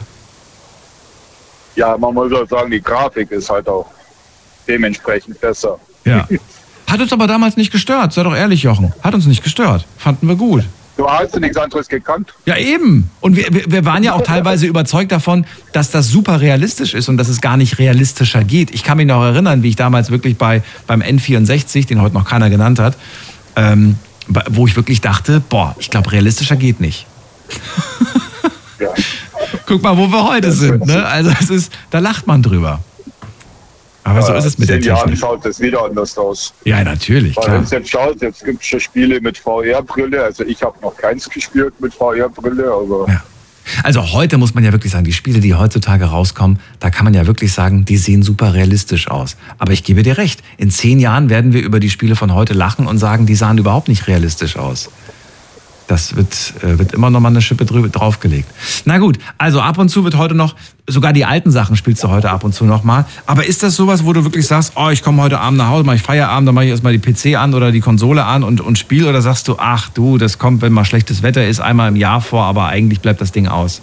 Ja, man muss auch sagen, die Grafik ist halt auch dementsprechend besser. Ja. Hat uns aber damals nicht gestört, sei doch ehrlich, Jochen. Hat uns nicht gestört. Fanden wir gut. Du hast nichts anderes gekannt. Ja, eben. Und wir waren ja auch teilweise überzeugt davon, dass das super realistisch ist und dass es gar nicht realistischer geht. Ich kann mich noch erinnern, wie ich damals wirklich beim N64, den heute noch keiner genannt hat, wo ich wirklich dachte, ich glaube, realistischer geht nicht. Ja. Guck mal, wo wir heute sind. Ne? Also da lacht man drüber. Aber so ist es mit der Technik. In 10 Jahren schaut es wieder anders aus. Ja, natürlich, Weil klar. wenn es jetzt schaut, jetzt gibt es schon Spiele mit VR-Brille. Also ich habe noch keins gespielt mit VR-Brille, aber... Ja. Also heute muss man ja wirklich sagen, die Spiele, die heutzutage rauskommen, da kann man ja wirklich sagen, die sehen super realistisch aus. Aber ich gebe dir recht, in 10 Jahren werden wir über die Spiele von heute lachen und sagen, die sahen überhaupt nicht realistisch aus. Das wird immer noch mal eine Schippe draufgelegt. Na gut, also ab und zu wird heute noch, sogar die alten Sachen spielst du heute ab und zu noch mal. Aber ist das sowas, wo du wirklich sagst, ich komme heute Abend nach Hause, mache ich Feierabend, dann mache ich erstmal die PC an oder die Konsole an und spiele? Oder sagst du, ach du, das kommt, wenn mal schlechtes Wetter ist, einmal im Jahr vor, aber eigentlich bleibt das Ding aus?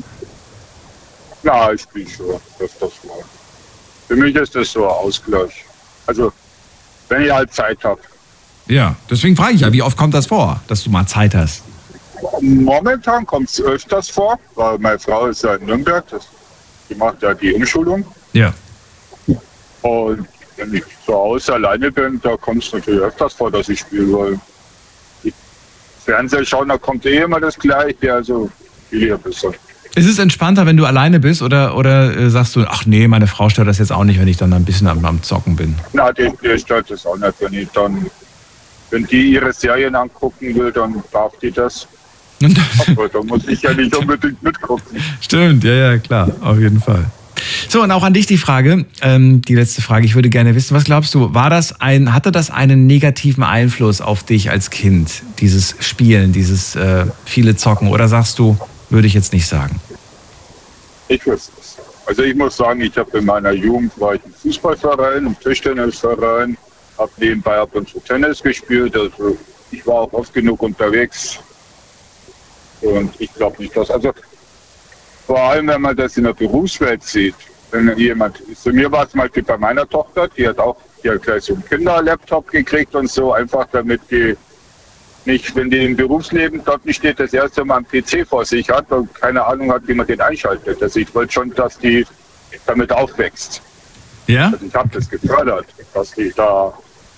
Ja, ich spiele schon. Das war. Für mich ist das so ein Ausgleich. Also, wenn ich halt Zeit habe. Ja, deswegen frage ich ja, wie oft kommt das vor, dass du mal Zeit hast? Momentan kommt es öfters vor, weil meine Frau ist ja in Nürnberg, die macht ja die Umschulung. Ja. Und wenn ich zu Hause alleine bin, da kommt es natürlich öfters vor, dass ich spiele, weil die Fernseher schauen, da kommt immer das Gleiche, also viel ja besser. Ist es entspannter, wenn du alleine bist oder sagst du, ach nee, meine Frau stört das jetzt auch nicht, wenn ich dann ein bisschen am Zocken bin? Na, die stört das auch nicht, wenn die ihre Serien angucken will, dann darf die das. Aber da muss ich ja nicht unbedingt mitgucken. Stimmt, ja, klar, auf jeden Fall. So, und auch an dich die Frage, die letzte Frage. Ich würde gerne wissen, was glaubst du, hatte das einen negativen Einfluss auf dich als Kind, dieses Spielen, dieses viele Zocken? Oder sagst du, würde ich jetzt nicht sagen? Ich wüsste es. Also ich muss sagen, ich habe in meiner Jugend war ich im Fußballverein, im Tischtennisverein, habe nebenbei ab und zu Tennis gespielt. Also ich war auch oft genug unterwegs. Und ich glaube nicht, dass, also vor allem, wenn man das in der Berufswelt sieht, wenn jemand, zu mir war es mal bei meiner Tochter, die hat gleich so einen Kinderlaptop gekriegt und so, einfach damit die nicht, wenn die im Berufsleben dort nicht steht, das erste Mal einen PC vor sich hat und keine Ahnung hat, wie man den einschaltet. Also ich wollte schon, dass die damit aufwächst. Ja? Also ich habe das gefördert, dass die da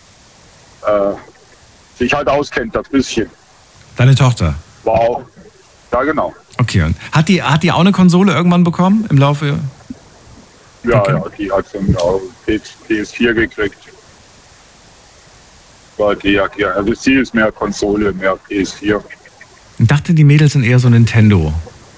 sich halt auskennt, das bisschen. Deine Tochter? War auch. Ja, genau. Okay, und hat die auch eine Konsole irgendwann bekommen im Laufe? Ja, okay. Ja, die hat so eine PS4 gekriegt. Also sie ist mehr Konsole, mehr PS4. Ich dachte, die Mädels sind eher so Nintendo.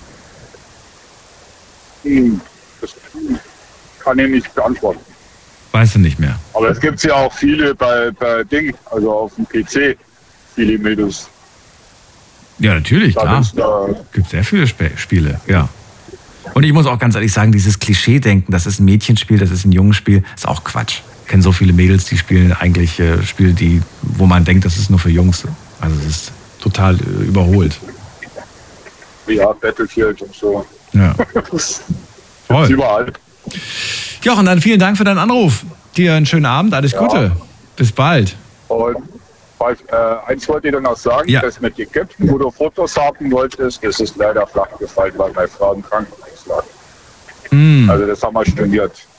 Das kann ich nicht beantworten. Weißt du nicht mehr. Aber es gibt ja auch viele bei Ding, also auf dem PC, viele Mädels. Ja, natürlich, klar. Es gibt sehr viele Spiele, ja. Und ich muss auch ganz ehrlich sagen, dieses Klischee-Denken, das ist ein Mädchenspiel, das ist ein Jungenspiel, ist auch Quatsch. Ich kenne so viele Mädels, die spielen eigentlich Spiele, wo man denkt, das ist nur für Jungs. Also es ist total überholt. Ja, Battlefield und so. Ja. Voll. Überall. Jochen, dann vielen Dank für deinen Anruf. Dir einen schönen Abend, alles Gute. Bis bald. Und eins wollte ich dann noch sagen, das mit Ägypten, wo du Fotos haben wolltest, das ist leider flach gefallen, weil meine Frau im Krankenhaus lag. Also das haben wir storniert.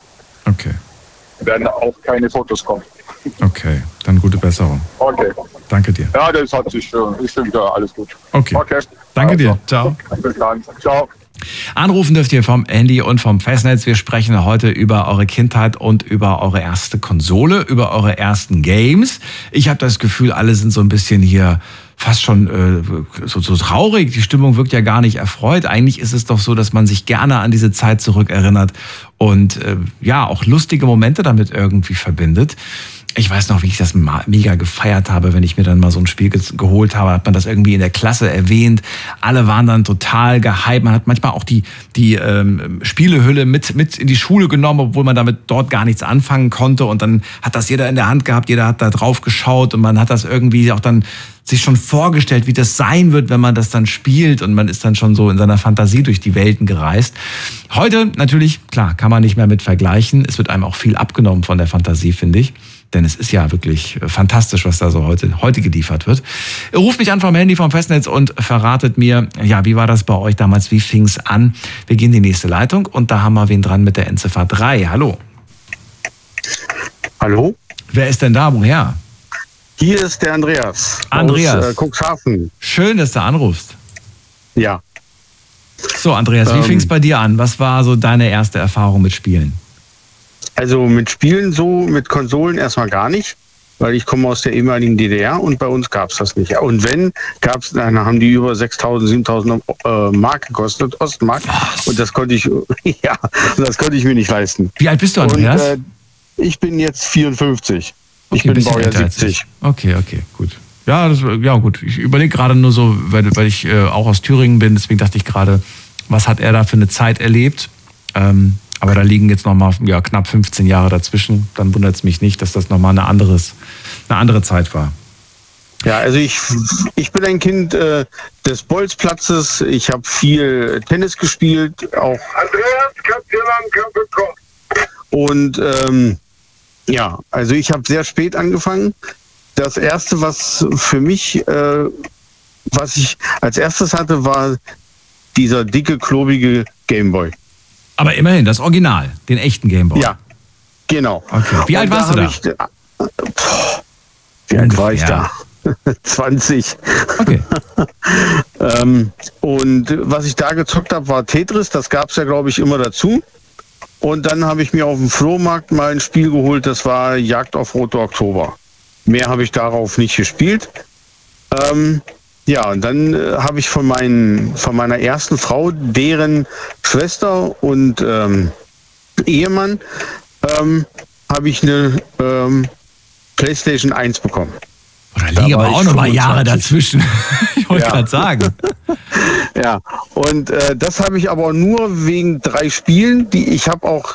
Okay. Werden auch keine Fotos kommen. Okay, dann gute Besserung. Okay. Danke dir. Ja, das hat sich, ich finde, alles gut. Okay. Danke dir. Ciao. Bis dann. Ciao. Anrufen dürft ihr vom Handy und vom Festnetz. Wir sprechen heute über eure Kindheit und über eure erste Konsole, über eure ersten Games. Ich habe das Gefühl, alle sind so ein bisschen hier fast schon so traurig. Die Stimmung wirkt ja gar nicht erfreut. Eigentlich ist es doch so, dass man sich gerne an diese Zeit zurückerinnert und auch lustige Momente damit irgendwie verbindet. Ich weiß noch, wie ich das mega gefeiert habe, wenn ich mir dann mal so ein Spiel geholt habe, hat man das irgendwie in der Klasse erwähnt. Alle waren dann total gehypt. Man hat manchmal auch die Spielehülle mit in die Schule genommen, obwohl man damit dort gar nichts anfangen konnte. Und dann hat das jeder in der Hand gehabt, jeder hat da drauf geschaut und man hat das irgendwie auch dann sich schon vorgestellt, wie das sein wird, wenn man das dann spielt, und man ist dann schon so in seiner Fantasie durch die Welten gereist. Heute natürlich, klar, kann man nicht mehr mit vergleichen. Es wird einem auch viel abgenommen von der Fantasie, finde ich. Denn es ist ja wirklich fantastisch, was da so heute geliefert wird. Ruft mich an vom Handy, vom Festnetz und verratet mir, ja, wie war das bei euch damals, wie fing's an? Wir gehen in die nächste Leitung und da haben wir wen dran mit der Endziffer 3. Hallo. Hallo? Wer ist denn da? Woher? Hier ist der Andreas. Andreas. Aus Cuxhaven. Schön, dass du anrufst. Ja. So, Andreas, wie fing's bei dir an? Was war so deine erste Erfahrung mit Spielen? Also mit Spielen so, mit Konsolen erstmal gar nicht, weil ich komme aus der ehemaligen DDR und bei uns gab es das nicht. Und wenn, dann haben die über 6.000, 7.000 Mark gekostet, Ostmark. Was? Und das konnte ich, das konnte ich mir nicht leisten. Wie alt bist du, Andreas? Und, ich bin jetzt 54. Okay, ich bin Baujahr 70. Okay, gut. Ja, gut. Ich überlege gerade nur so, weil ich auch aus Thüringen bin, deswegen dachte ich gerade, was hat er da für eine Zeit erlebt? Aber da liegen jetzt nochmal knapp 15 Jahre dazwischen. Dann wundert es mich nicht, dass das nochmal eine andere Zeit war. Ja, also ich bin ein Kind des Bolzplatzes. Ich habe viel Tennis gespielt, auch. Andreas, kannst du lang Und also ich habe sehr spät angefangen. Das erste, was für mich, was ich als erstes hatte, war dieser dicke, klobige Gameboy. Aber immerhin, das Original, den echten Gameboy. Ja, genau. Okay. Wie alt warst du da? Wie alt war ich da? 20. Okay. Und was ich da gezockt habe, war Tetris. Das gab es ja, glaube ich, immer dazu. Und dann habe ich mir auf dem Flohmarkt mal ein Spiel geholt, das war Jagd auf Rote Oktober. Mehr habe ich darauf nicht gespielt. Und dann habe ich von meiner ersten Frau, deren Schwester und Ehemann, habe ich eine PlayStation 1 bekommen. Da liegen aber auch noch mal Jahre dazwischen. Ich wollte gerade sagen. Ja, und das habe ich aber nur wegen 3 Spielen, die ich habe auch,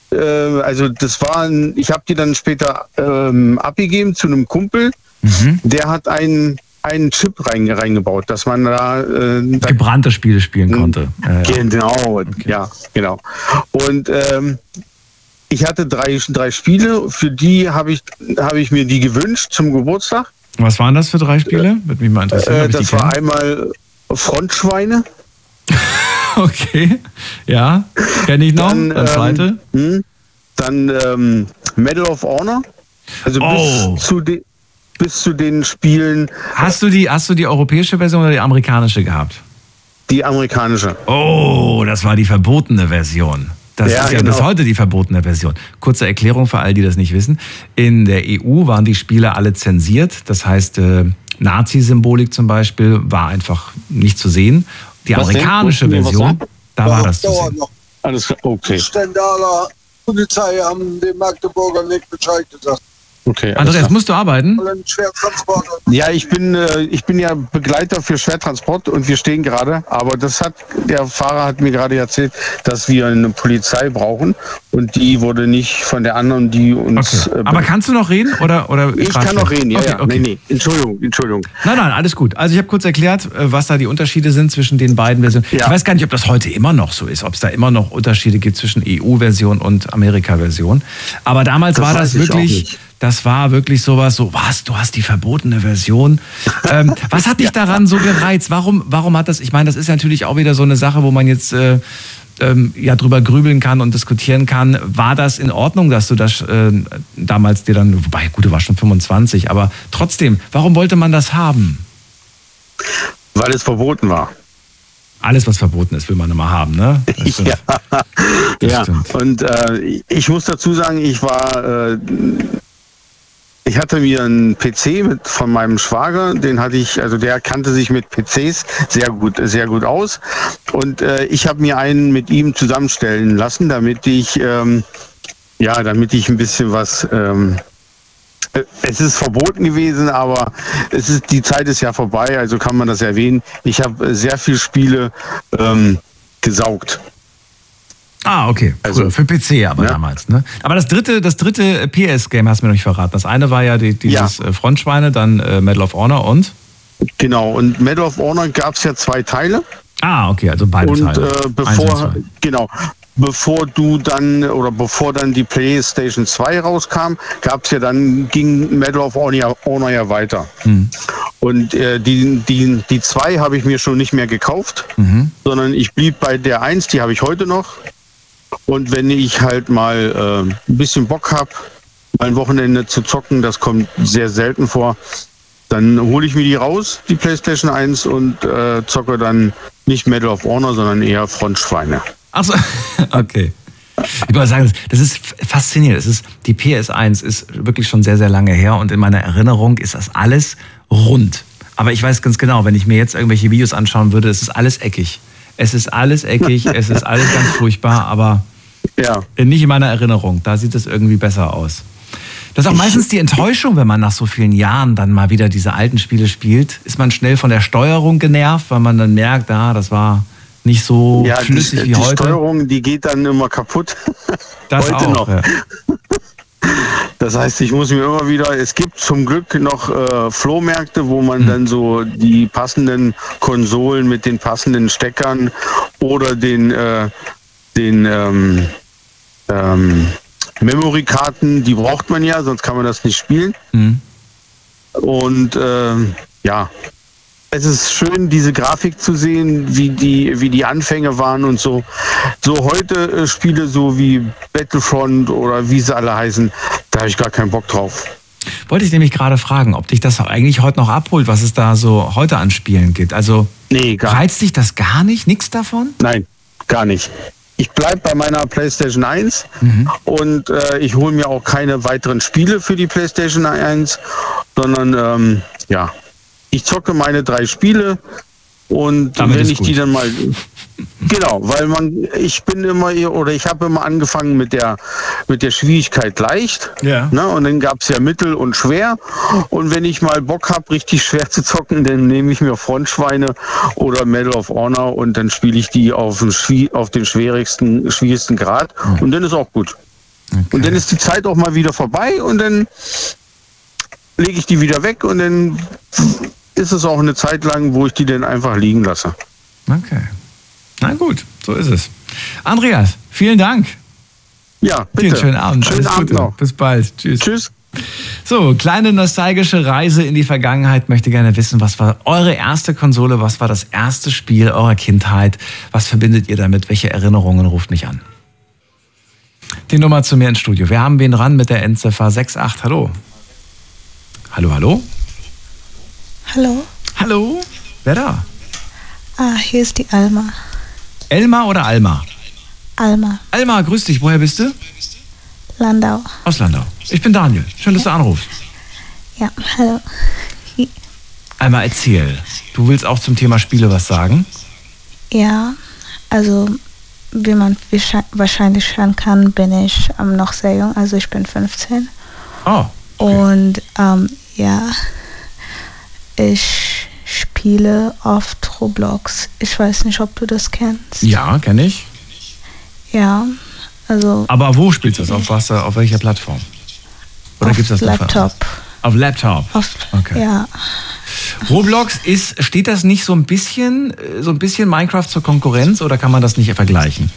ich habe die dann später abgegeben zu einem Kumpel, der hat einen Chip reingebaut, dass man da gebrannte Spiele spielen konnte. Genau, okay. Ja, genau. Und ich hatte 3 Spiele, für die habe ich mir die gewünscht zum Geburtstag. Was waren das für 3 Spiele? Würde mich mal interessieren. Das war einmal Frontschweine. Okay, ja, kenne ich noch. Das zweite. Dann Medal of Honor. Also bis zu den Spielen. Hast du die europäische Version oder die amerikanische gehabt? Die amerikanische. Oh, das war die verbotene Version. Das ist ja bis heute die verbotene Version. Kurze Erklärung für all die das nicht wissen. In der EU waren die Spiele alle zensiert. Das heißt, Nazi-Symbolik zum Beispiel war einfach nicht zu sehen. Die amerikanische Version, da war das zu sehen. Alles okay. Die Stendaler Polizei haben dem Magdeburger nicht Bescheid gesagt. Okay, Andreas, musst du arbeiten? Ja, ich bin ja Begleiter für Schwertransport und wir stehen gerade, aber der Fahrer hat mir gerade erzählt, dass wir eine Polizei brauchen und die wurde nicht von der anderen, die uns... Okay. Aber kannst du noch reden? Oder ich kann noch reden, ja. Okay. Nee. Entschuldigung. Nein, alles gut. Also ich habe kurz erklärt, was da die Unterschiede sind zwischen den beiden Versionen. Ja. Ich weiß gar nicht, ob das heute immer noch so ist, ob es da immer noch Unterschiede gibt zwischen EU-Version und Amerika-Version. Aber damals war das wirklich... Das war wirklich sowas, du hast die verbotene Version. Was hat dich daran so gereizt? Warum hat das, ich meine, das ist natürlich auch wieder so eine Sache, wo man jetzt drüber grübeln kann und diskutieren kann. War das in Ordnung, dass du das damals dir dann, wobei, gut, du warst schon 25, aber trotzdem, warum wollte man das haben? Weil es verboten war. Alles, was verboten ist, will man immer haben, ne? Ja. Und ich muss dazu sagen, ich hatte mir einen PC von meinem Schwager, der kannte sich mit PCs sehr gut aus. Und ich habe mir einen mit ihm zusammenstellen lassen, damit ich ein bisschen was. Es ist verboten gewesen, aber die Zeit ist ja vorbei, also kann man das erwähnen. Ich habe sehr viele Spiele gesaugt. Ah, okay. Also, für PC aber damals, ne? Aber das dritte PS-Game hast du mir noch nicht verraten. Das eine war ja dieses Frontschweine, dann Medal of Honor und? Genau, und Medal of Honor gab es ja 2 Teile. Ah, okay, also beide Teile. Bevor dann die PlayStation 2 rauskam, ging Medal of Honor ja weiter. Mhm. Und die 2 habe ich mir schon nicht mehr gekauft, sondern ich blieb bei der 1, die habe ich heute noch. Und wenn ich halt mal ein bisschen Bock habe, mal ein Wochenende zu zocken, das kommt sehr selten vor, dann hole ich mir die raus, die PlayStation 1, und zocke dann nicht Medal of Honor, sondern eher Frontschweine. Achso, okay. Ich muss sagen, das ist faszinierend. Die PS1 ist wirklich schon sehr, sehr lange her und in meiner Erinnerung ist das alles rund. Aber ich weiß ganz genau, wenn ich mir jetzt irgendwelche Videos anschauen würde, es ist alles eckig. Es ist alles eckig, es ist alles ganz furchtbar, aber nicht in meiner Erinnerung. Da sieht es irgendwie besser aus. Das ist auch meistens die Enttäuschung, wenn man nach so vielen Jahren dann mal wieder diese alten Spiele spielt. Ist man schnell von der Steuerung genervt, weil man dann merkt, das war nicht so flüssig wie heute. Die Steuerung, die geht dann immer kaputt. Das heute auch, noch. Ja. Das heißt, ich muss mir immer wieder, es gibt zum Glück noch Flohmärkte, wo man dann so die passenden Konsolen mit den passenden Steckern oder den Memory-Karten, die braucht man ja, sonst kann man das nicht spielen. Und es ist schön, diese Grafik zu sehen, wie die Anfänge waren und so. So heute Spiele so wie Battlefront oder wie sie alle heißen, da habe ich gar keinen Bock drauf. Wollte ich nämlich gerade fragen, ob dich das eigentlich heute noch abholt, was es da so heute an Spielen gibt. Also reizt dich das gar nicht? Nichts davon? Nein, gar nicht. Ich bleibe bei meiner PlayStation 1 und ich hole mir auch keine weiteren Spiele für die PlayStation 1, sondern ich zocke meine 3 Spiele und damit wenn ich die dann mal... Genau, weil ich habe immer angefangen mit der Schwierigkeit leicht. Ja. Ne, und dann gab es ja Mittel und schwer. Und wenn ich mal Bock habe, richtig schwer zu zocken, dann nehme ich mir Frontschweine oder Medal of Honor und dann spiele ich die auf den schwierigsten Grad. Und dann ist auch gut. Okay. Und dann ist die Zeit auch mal wieder vorbei und dann lege ich die wieder weg und dann ist es auch eine Zeit lang, wo ich die dann einfach liegen lasse. Okay. Na gut, so ist es. Andreas, vielen Dank. Ja, bitte. Einen schönen Abend. Schönen Abend noch. Bis bald. Tschüss. Tschüss. So, kleine nostalgische Reise in die Vergangenheit. Möchte gerne wissen, was war eure erste Konsole? Was war das erste Spiel eurer Kindheit? Was verbindet ihr damit? Welche Erinnerungen? Ruft mich an. Die Nummer zu mir ins Studio. Wir haben wen dran mit der Endziffer 68. Hallo. Hallo, hallo? Hallo. Hallo? Wer da? Hier ist die Alma. Elmar oder Alma? Alma. Alma, grüß dich. Woher bist du? Landau. Aus Landau. Ich bin Daniel. Schön, dass du anrufst. Ja, hallo. Alma, erzähl. Du willst auch zum Thema Spiele was sagen? Ja, also wie man wahrscheinlich hören kann, bin ich noch sehr jung. Also ich bin 15. Oh. Okay. Und ich spiele oft Roblox. Ich weiß nicht, ob du das kennst. Ja, kenne ich. Ja, also... Aber wo spielst du das? Auf welcher Plattform? Oder gibt es das Laptop. Auf Laptop? Okay. Ja. Roblox steht das nicht so ein bisschen Minecraft zur Konkurrenz oder kann man das nicht vergleichen?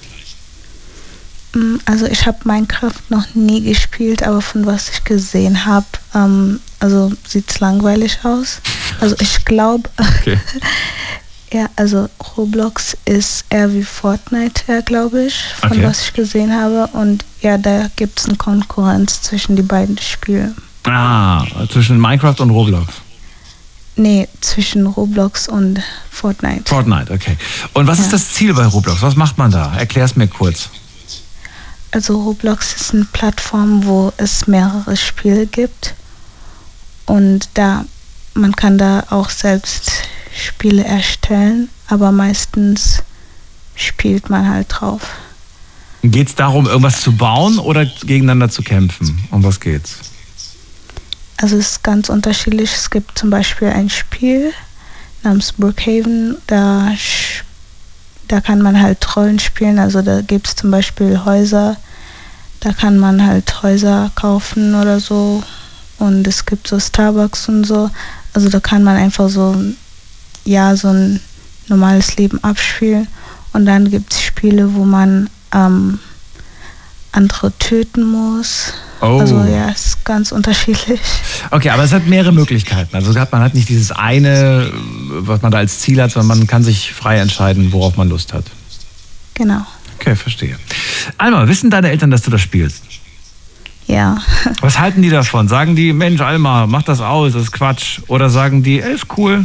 Also ich habe Minecraft noch nie gespielt, aber von was ich gesehen habe, also sieht es langweilig aus. Also ich glaube, Ja, also Roblox ist eher wie Fortnite, glaube ich, von was ich gesehen habe. Und ja, da gibt es eine Konkurrenz zwischen die beiden Spiele. Ah, zwischen Minecraft und Roblox? Nee, zwischen Roblox und Fortnite. Fortnite, okay. Und was ist das Ziel bei Roblox? Was macht man da? Erklär es mir kurz. Also Roblox ist eine Plattform, wo es mehrere Spiele gibt. Und man kann da auch selbst Spiele erstellen, aber meistens spielt man halt drauf. Geht es darum, irgendwas zu bauen oder gegeneinander zu kämpfen? Um was geht's? Also es ist ganz unterschiedlich. Es gibt zum Beispiel ein Spiel namens Brookhaven, da kann man halt Rollen spielen. Also da gibt es zum Beispiel Häuser, da kann man halt Häuser kaufen oder so. Und es gibt so Starbucks und so. Also da kann man einfach so ein normales Leben abspielen. Und dann gibt es Spiele, wo man andere töten muss. Oh. Also ja, es ist ganz unterschiedlich. Okay, aber es hat mehrere Möglichkeiten. Also man hat nicht dieses eine, was man da als Ziel hat, sondern man kann sich frei entscheiden, worauf man Lust hat. Genau. Okay, verstehe. Alma, wissen deine Eltern, dass du das spielst? Ja. Was halten die davon? Sagen die, Mensch, Alma, mach das aus, das ist Quatsch. Oder sagen die, ist cool?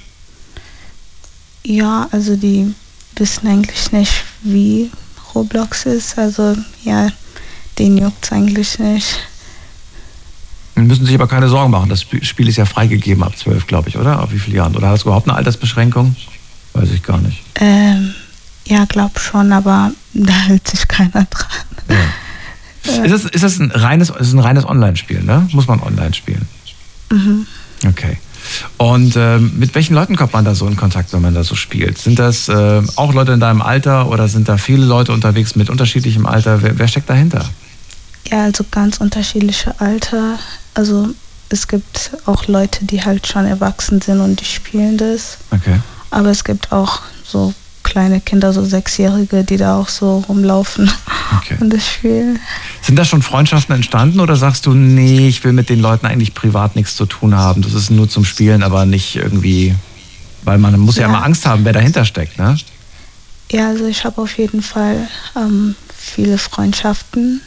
Ja, also die wissen eigentlich nicht, wie Roblox ist. Also ja, denen juckt es eigentlich nicht. Die müssen sich aber keine Sorgen machen. Das Spiel ist ja freigegeben ab 12, glaube ich, oder? Ab wie vielen Jahren? Oder hast du überhaupt eine Altersbeschränkung? Weiß ich gar nicht. Ja, glaub schon, aber da hält sich keiner dran. Ja. Ist das ein reines Online-Spiel, ne? Muss man online spielen? Mhm. Okay. Und mit welchen Leuten kommt man da so in Kontakt, wenn man da so spielt? Sind das auch Leute in deinem Alter oder sind da viele Leute unterwegs mit unterschiedlichem Alter? Wer steckt dahinter? Ja, also ganz unterschiedliche Alter. Also es gibt auch Leute, die halt schon erwachsen sind und die spielen das. Okay. Aber es gibt auch so kleine Kinder, so 6-Jährige, die da auch so rumlaufen und das spielen. Sind da schon Freundschaften entstanden oder sagst du, nee, ich will mit den Leuten eigentlich privat nichts zu tun haben? Das ist nur zum Spielen, aber nicht irgendwie, weil man muss ja immer Angst haben, wer dahinter steckt, ne? Ja, also ich habe auf jeden Fall viele Freundschaften,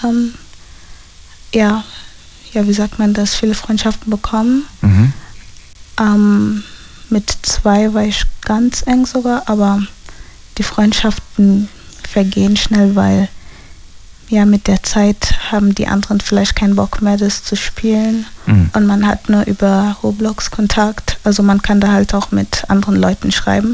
wie sagt man das, viele Freundschaften bekommen. Mhm. Mit 2 war ich ganz eng sogar, aber die Freundschaften vergehen schnell, weil ja mit der Zeit haben die anderen vielleicht keinen Bock mehr, das zu spielen. Und man hat nur über Roblox Kontakt. Also man kann da halt auch mit anderen Leuten schreiben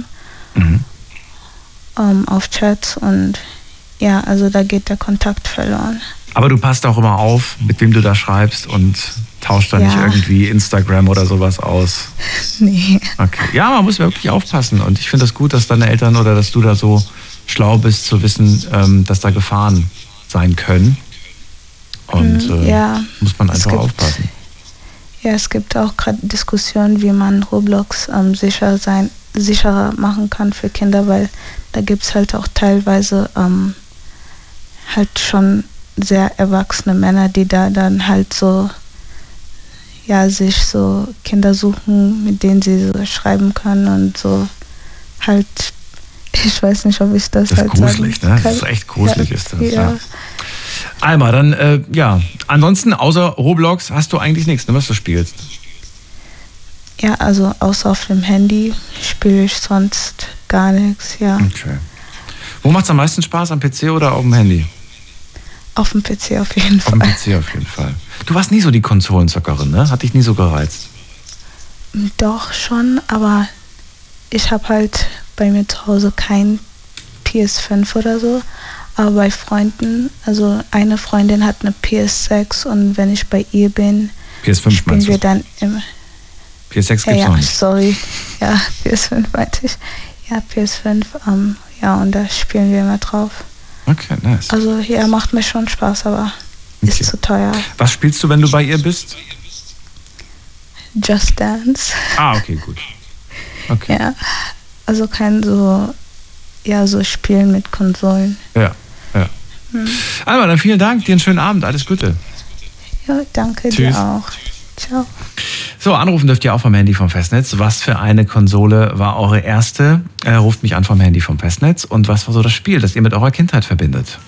auf Chats und ja, also da geht der Kontakt verloren. Aber du passt auch immer auf, mit wem du da schreibst und tauscht da nicht irgendwie Instagram oder sowas aus? Nee. Okay. Ja, man muss wirklich aufpassen und ich finde das gut, dass deine Eltern oder dass du da so schlau bist, zu wissen, dass da Gefahren sein können. Und muss man einfach aufpassen. Ja, es gibt auch gerade Diskussionen, wie man Roblox sicherer machen kann für Kinder, weil da gibt es halt auch teilweise halt schon sehr erwachsene Männer, die da dann halt so sich so Kinder suchen, mit denen sie so schreiben können und so halt, ich weiß nicht, ob ich das halt gruselig, sagen kann. Das ist echt gruselig, ist das. Ja. Alma, dann, ansonsten außer Roblox hast du eigentlich nichts, ne, was du spielst? Ja, also außer auf dem Handy spiele ich sonst gar nichts, ja. Okay. Wo macht es am meisten Spaß, am PC oder auf dem Handy? Auf dem PC auf jeden Fall. Auf dem PC auf jeden Fall. Du warst nie so die Konsolenzockerin, ne? Hat dich nie so gereizt? Doch schon, aber ich habe halt bei mir zu Hause kein PS5 oder so. Aber bei Freunden, also eine Freundin hat eine PS6 und wenn ich bei ihr bin, PS5 spielen wir dann immer. PS6 gibt's noch nicht. Sorry. Ja, PS5 meinte ich. Ja, PS5, und da spielen wir immer drauf. Okay, nice. Also ja, macht mir schon Spaß, aber ist zu teuer. Was spielst du, wenn du bei ihr bist? Just Dance. Ah, okay, gut. Okay. Ja, also kein so Spielen mit Konsolen. Ja. Alma, dann vielen Dank, dir einen schönen Abend, alles Gute. Ja, danke. Tschüss. Dir auch. Ciao. So. So, anrufen dürft ihr auch vom Handy vom Festnetz. Was für eine Konsole war eure erste? Ruft mich an vom Handy vom Festnetz. Und was war so das Spiel, das ihr mit eurer Kindheit verbindet?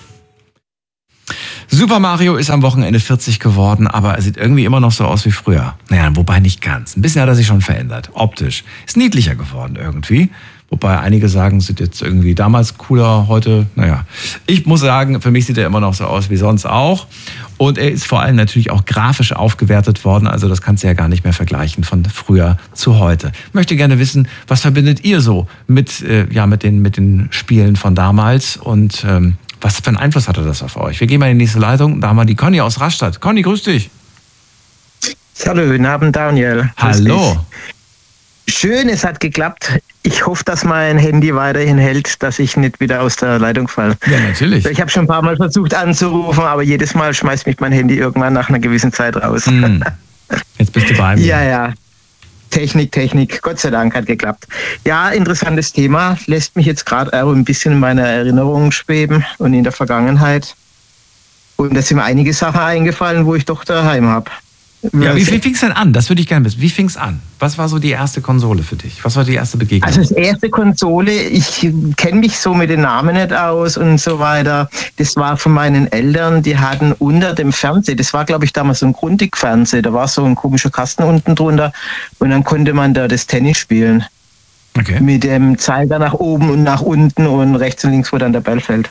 Super Mario ist am Wochenende 40 geworden, aber er sieht irgendwie immer noch so aus wie früher. Naja, wobei nicht ganz. Ein bisschen hat er sich schon verändert. Optisch. Ist niedlicher geworden irgendwie. Wobei einige sagen, sieht jetzt irgendwie damals cooler, heute, naja. Ich muss sagen, für mich sieht er immer noch so aus wie sonst auch. Und er ist vor allem natürlich auch grafisch aufgewertet worden. Also das kannst du ja gar nicht mehr vergleichen von früher zu heute. Ich möchte gerne wissen, was verbindet ihr so mit den Spielen von damals und was für einen Einfluss hatte das auf euch? Wir gehen mal in die nächste Leitung. Da haben wir die Conny aus Rastatt. Conny, grüß dich. Hallo, guten Abend, Daniel. Hallo. Schön, es hat geklappt. Ich hoffe, dass mein Handy weiterhin hält, dass ich nicht wieder aus der Leitung falle. Ja, natürlich. Ich habe schon ein paar Mal versucht anzurufen, aber jedes Mal schmeißt mich mein Handy irgendwann nach einer gewissen Zeit raus. Jetzt bist du bei mir. Ja. Technik. Gott sei Dank hat geklappt. Ja, interessantes Thema. Lässt mich jetzt gerade ein bisschen in meiner Erinnerung schweben und in der Vergangenheit. Und da sind mir einige Sachen eingefallen, wo ich doch daheim habe. Ja, wie fing es denn an? Das würde ich gerne wissen. Wie fing es an? Was war so die erste Konsole für dich? Was war die erste Begegnung? Also das erste Konsole, ich kenne mich so mit den Namen nicht aus und so weiter. Das war von meinen Eltern, die hatten unter dem Fernseher, das war glaube ich damals so ein Grundig-Fernseher, da war so ein komischer Kasten unten drunter und dann konnte man da das Tennis spielen. Okay. Mit dem Zeiger nach oben und nach unten und rechts und links, wo dann der Ball fällt.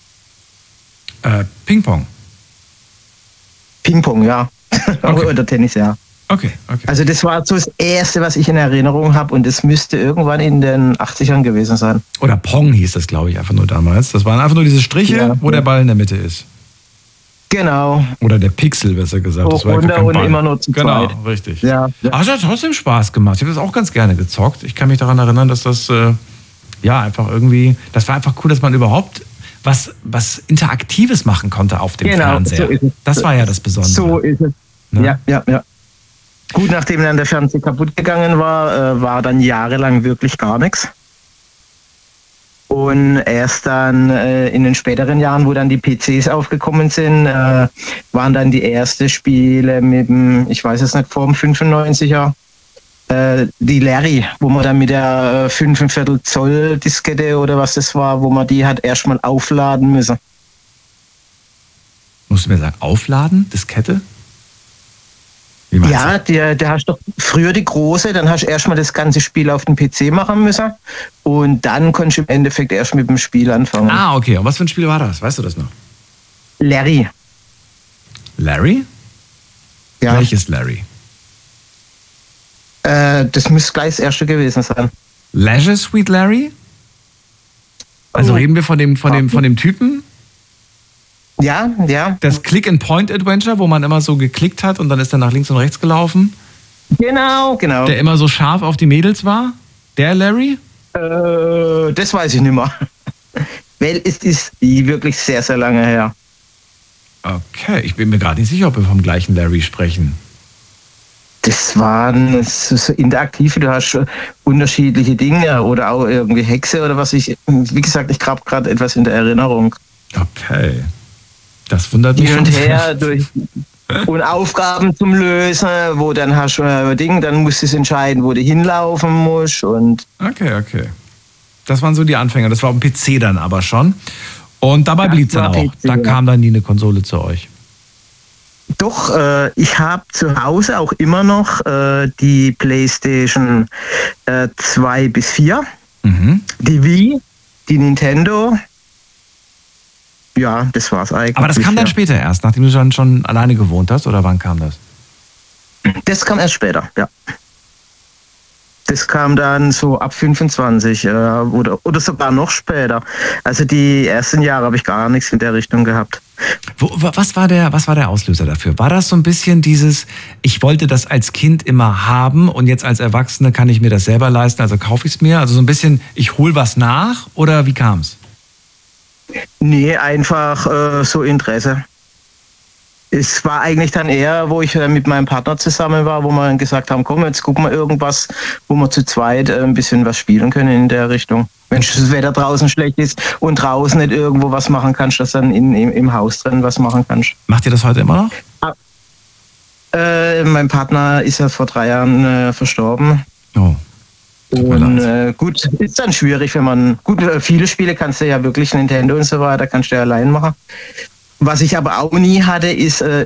Ping-Pong. Ping-Pong, ja. Okay. Oder Tennis, ja. Okay. Also das war so das Erste, was ich in Erinnerung habe und das müsste irgendwann in den 80ern gewesen sein. Oder Pong hieß das, glaube ich, einfach nur damals. Das waren einfach nur diese Striche, wo der Ball in der Mitte ist. Genau. Oder der Pixel, besser gesagt. Hoch, runter und immer nur zu zweit. Genau, richtig. Ja. Aber es hat trotzdem Spaß gemacht. Ich habe das auch ganz gerne gezockt. Ich kann mich daran erinnern, dass das einfach irgendwie, das war einfach cool, dass man überhaupt was Interaktives machen konnte auf dem Fernseher. So ist es. Das war ja das Besondere. So ist es. Ne? Ja. Gut, nachdem dann der Fernseher kaputt gegangen war, war dann jahrelang wirklich gar nichts. Und erst dann in den späteren Jahren, wo dann die PCs aufgekommen sind, waren dann die ersten Spiele mit dem, ich weiß es nicht, vor dem 95er, die Larry, wo man dann mit der 5,25 Zoll Diskette oder was das war, wo man die hat erstmal aufladen müssen. Musst du mir sagen, aufladen, Diskette? Ja, der hast doch früher die große, dann hast du erstmal das ganze Spiel auf dem PC machen müssen und dann konntest du im Endeffekt erst mit dem Spiel anfangen. Ah, okay. Und was für ein Spiel war das? Weißt du das noch? Larry. Larry? Ja. Welches Larry? Das müsste gleich das erste gewesen sein. Leisure Suite Larry? Also reden wir von dem Typen? Ja. Das Click-and-Point-Adventure, wo man immer so geklickt hat und dann ist er nach links und rechts gelaufen? Genau. Der immer so scharf auf die Mädels war? Der Larry? Das weiß ich nicht mehr. Weil es ist wirklich sehr, sehr lange her. Okay, ich bin mir gerade nicht sicher, ob wir vom gleichen Larry sprechen. Das waren so interaktive, du hast unterschiedliche Dinge oder auch irgendwie Hexe oder was wie gesagt, ich habe gerade etwas in der Erinnerung. Okay. Das wundert mich hin und schon. Her und Aufgaben zum Lösen, wo dann hast du dann musst du entscheiden, wo du hinlaufen musst und. Okay. Das waren so die Anfänger. Das war auf dem PC dann aber schon. Und dabei blieb es dann auch. PC, da kam dann nie eine Konsole zu euch. Doch, ich habe zu Hause auch immer noch die PlayStation 2 bis 4, die Wii, die Nintendo. Ja, das war's eigentlich. Aber das kam dann später erst, nachdem du dann schon alleine gewohnt hast, oder wann kam das? Das kam erst später, ja. Das kam dann so ab 25 oder sogar noch später. Also die ersten Jahre habe ich gar nichts in der Richtung gehabt. Was war der Auslöser dafür? War das so ein bisschen dieses, ich wollte das als Kind immer haben und jetzt als Erwachsene kann ich mir das selber leisten, also kaufe ich es mir? Also so ein bisschen, ich hole was nach oder wie kam es? Nee, einfach so Interesse. Es war eigentlich dann eher, wo ich mit meinem Partner zusammen war, wo wir gesagt haben, komm, jetzt gucken wir irgendwas, wo wir zu zweit ein bisschen was spielen können in der Richtung. Wenn das Wetter draußen schlecht ist und draußen nicht irgendwo was machen kannst, dass dann im Haus drin was machen kannst. Macht ihr das heute immer noch? Mein Partner ist ja vor 3 Jahren verstorben. Oh. Und gut, ist dann schwierig, wenn man. Gut, viele Spiele kannst du ja wirklich, Nintendo und so weiter, kannst du ja allein machen. Was ich aber auch nie hatte, ist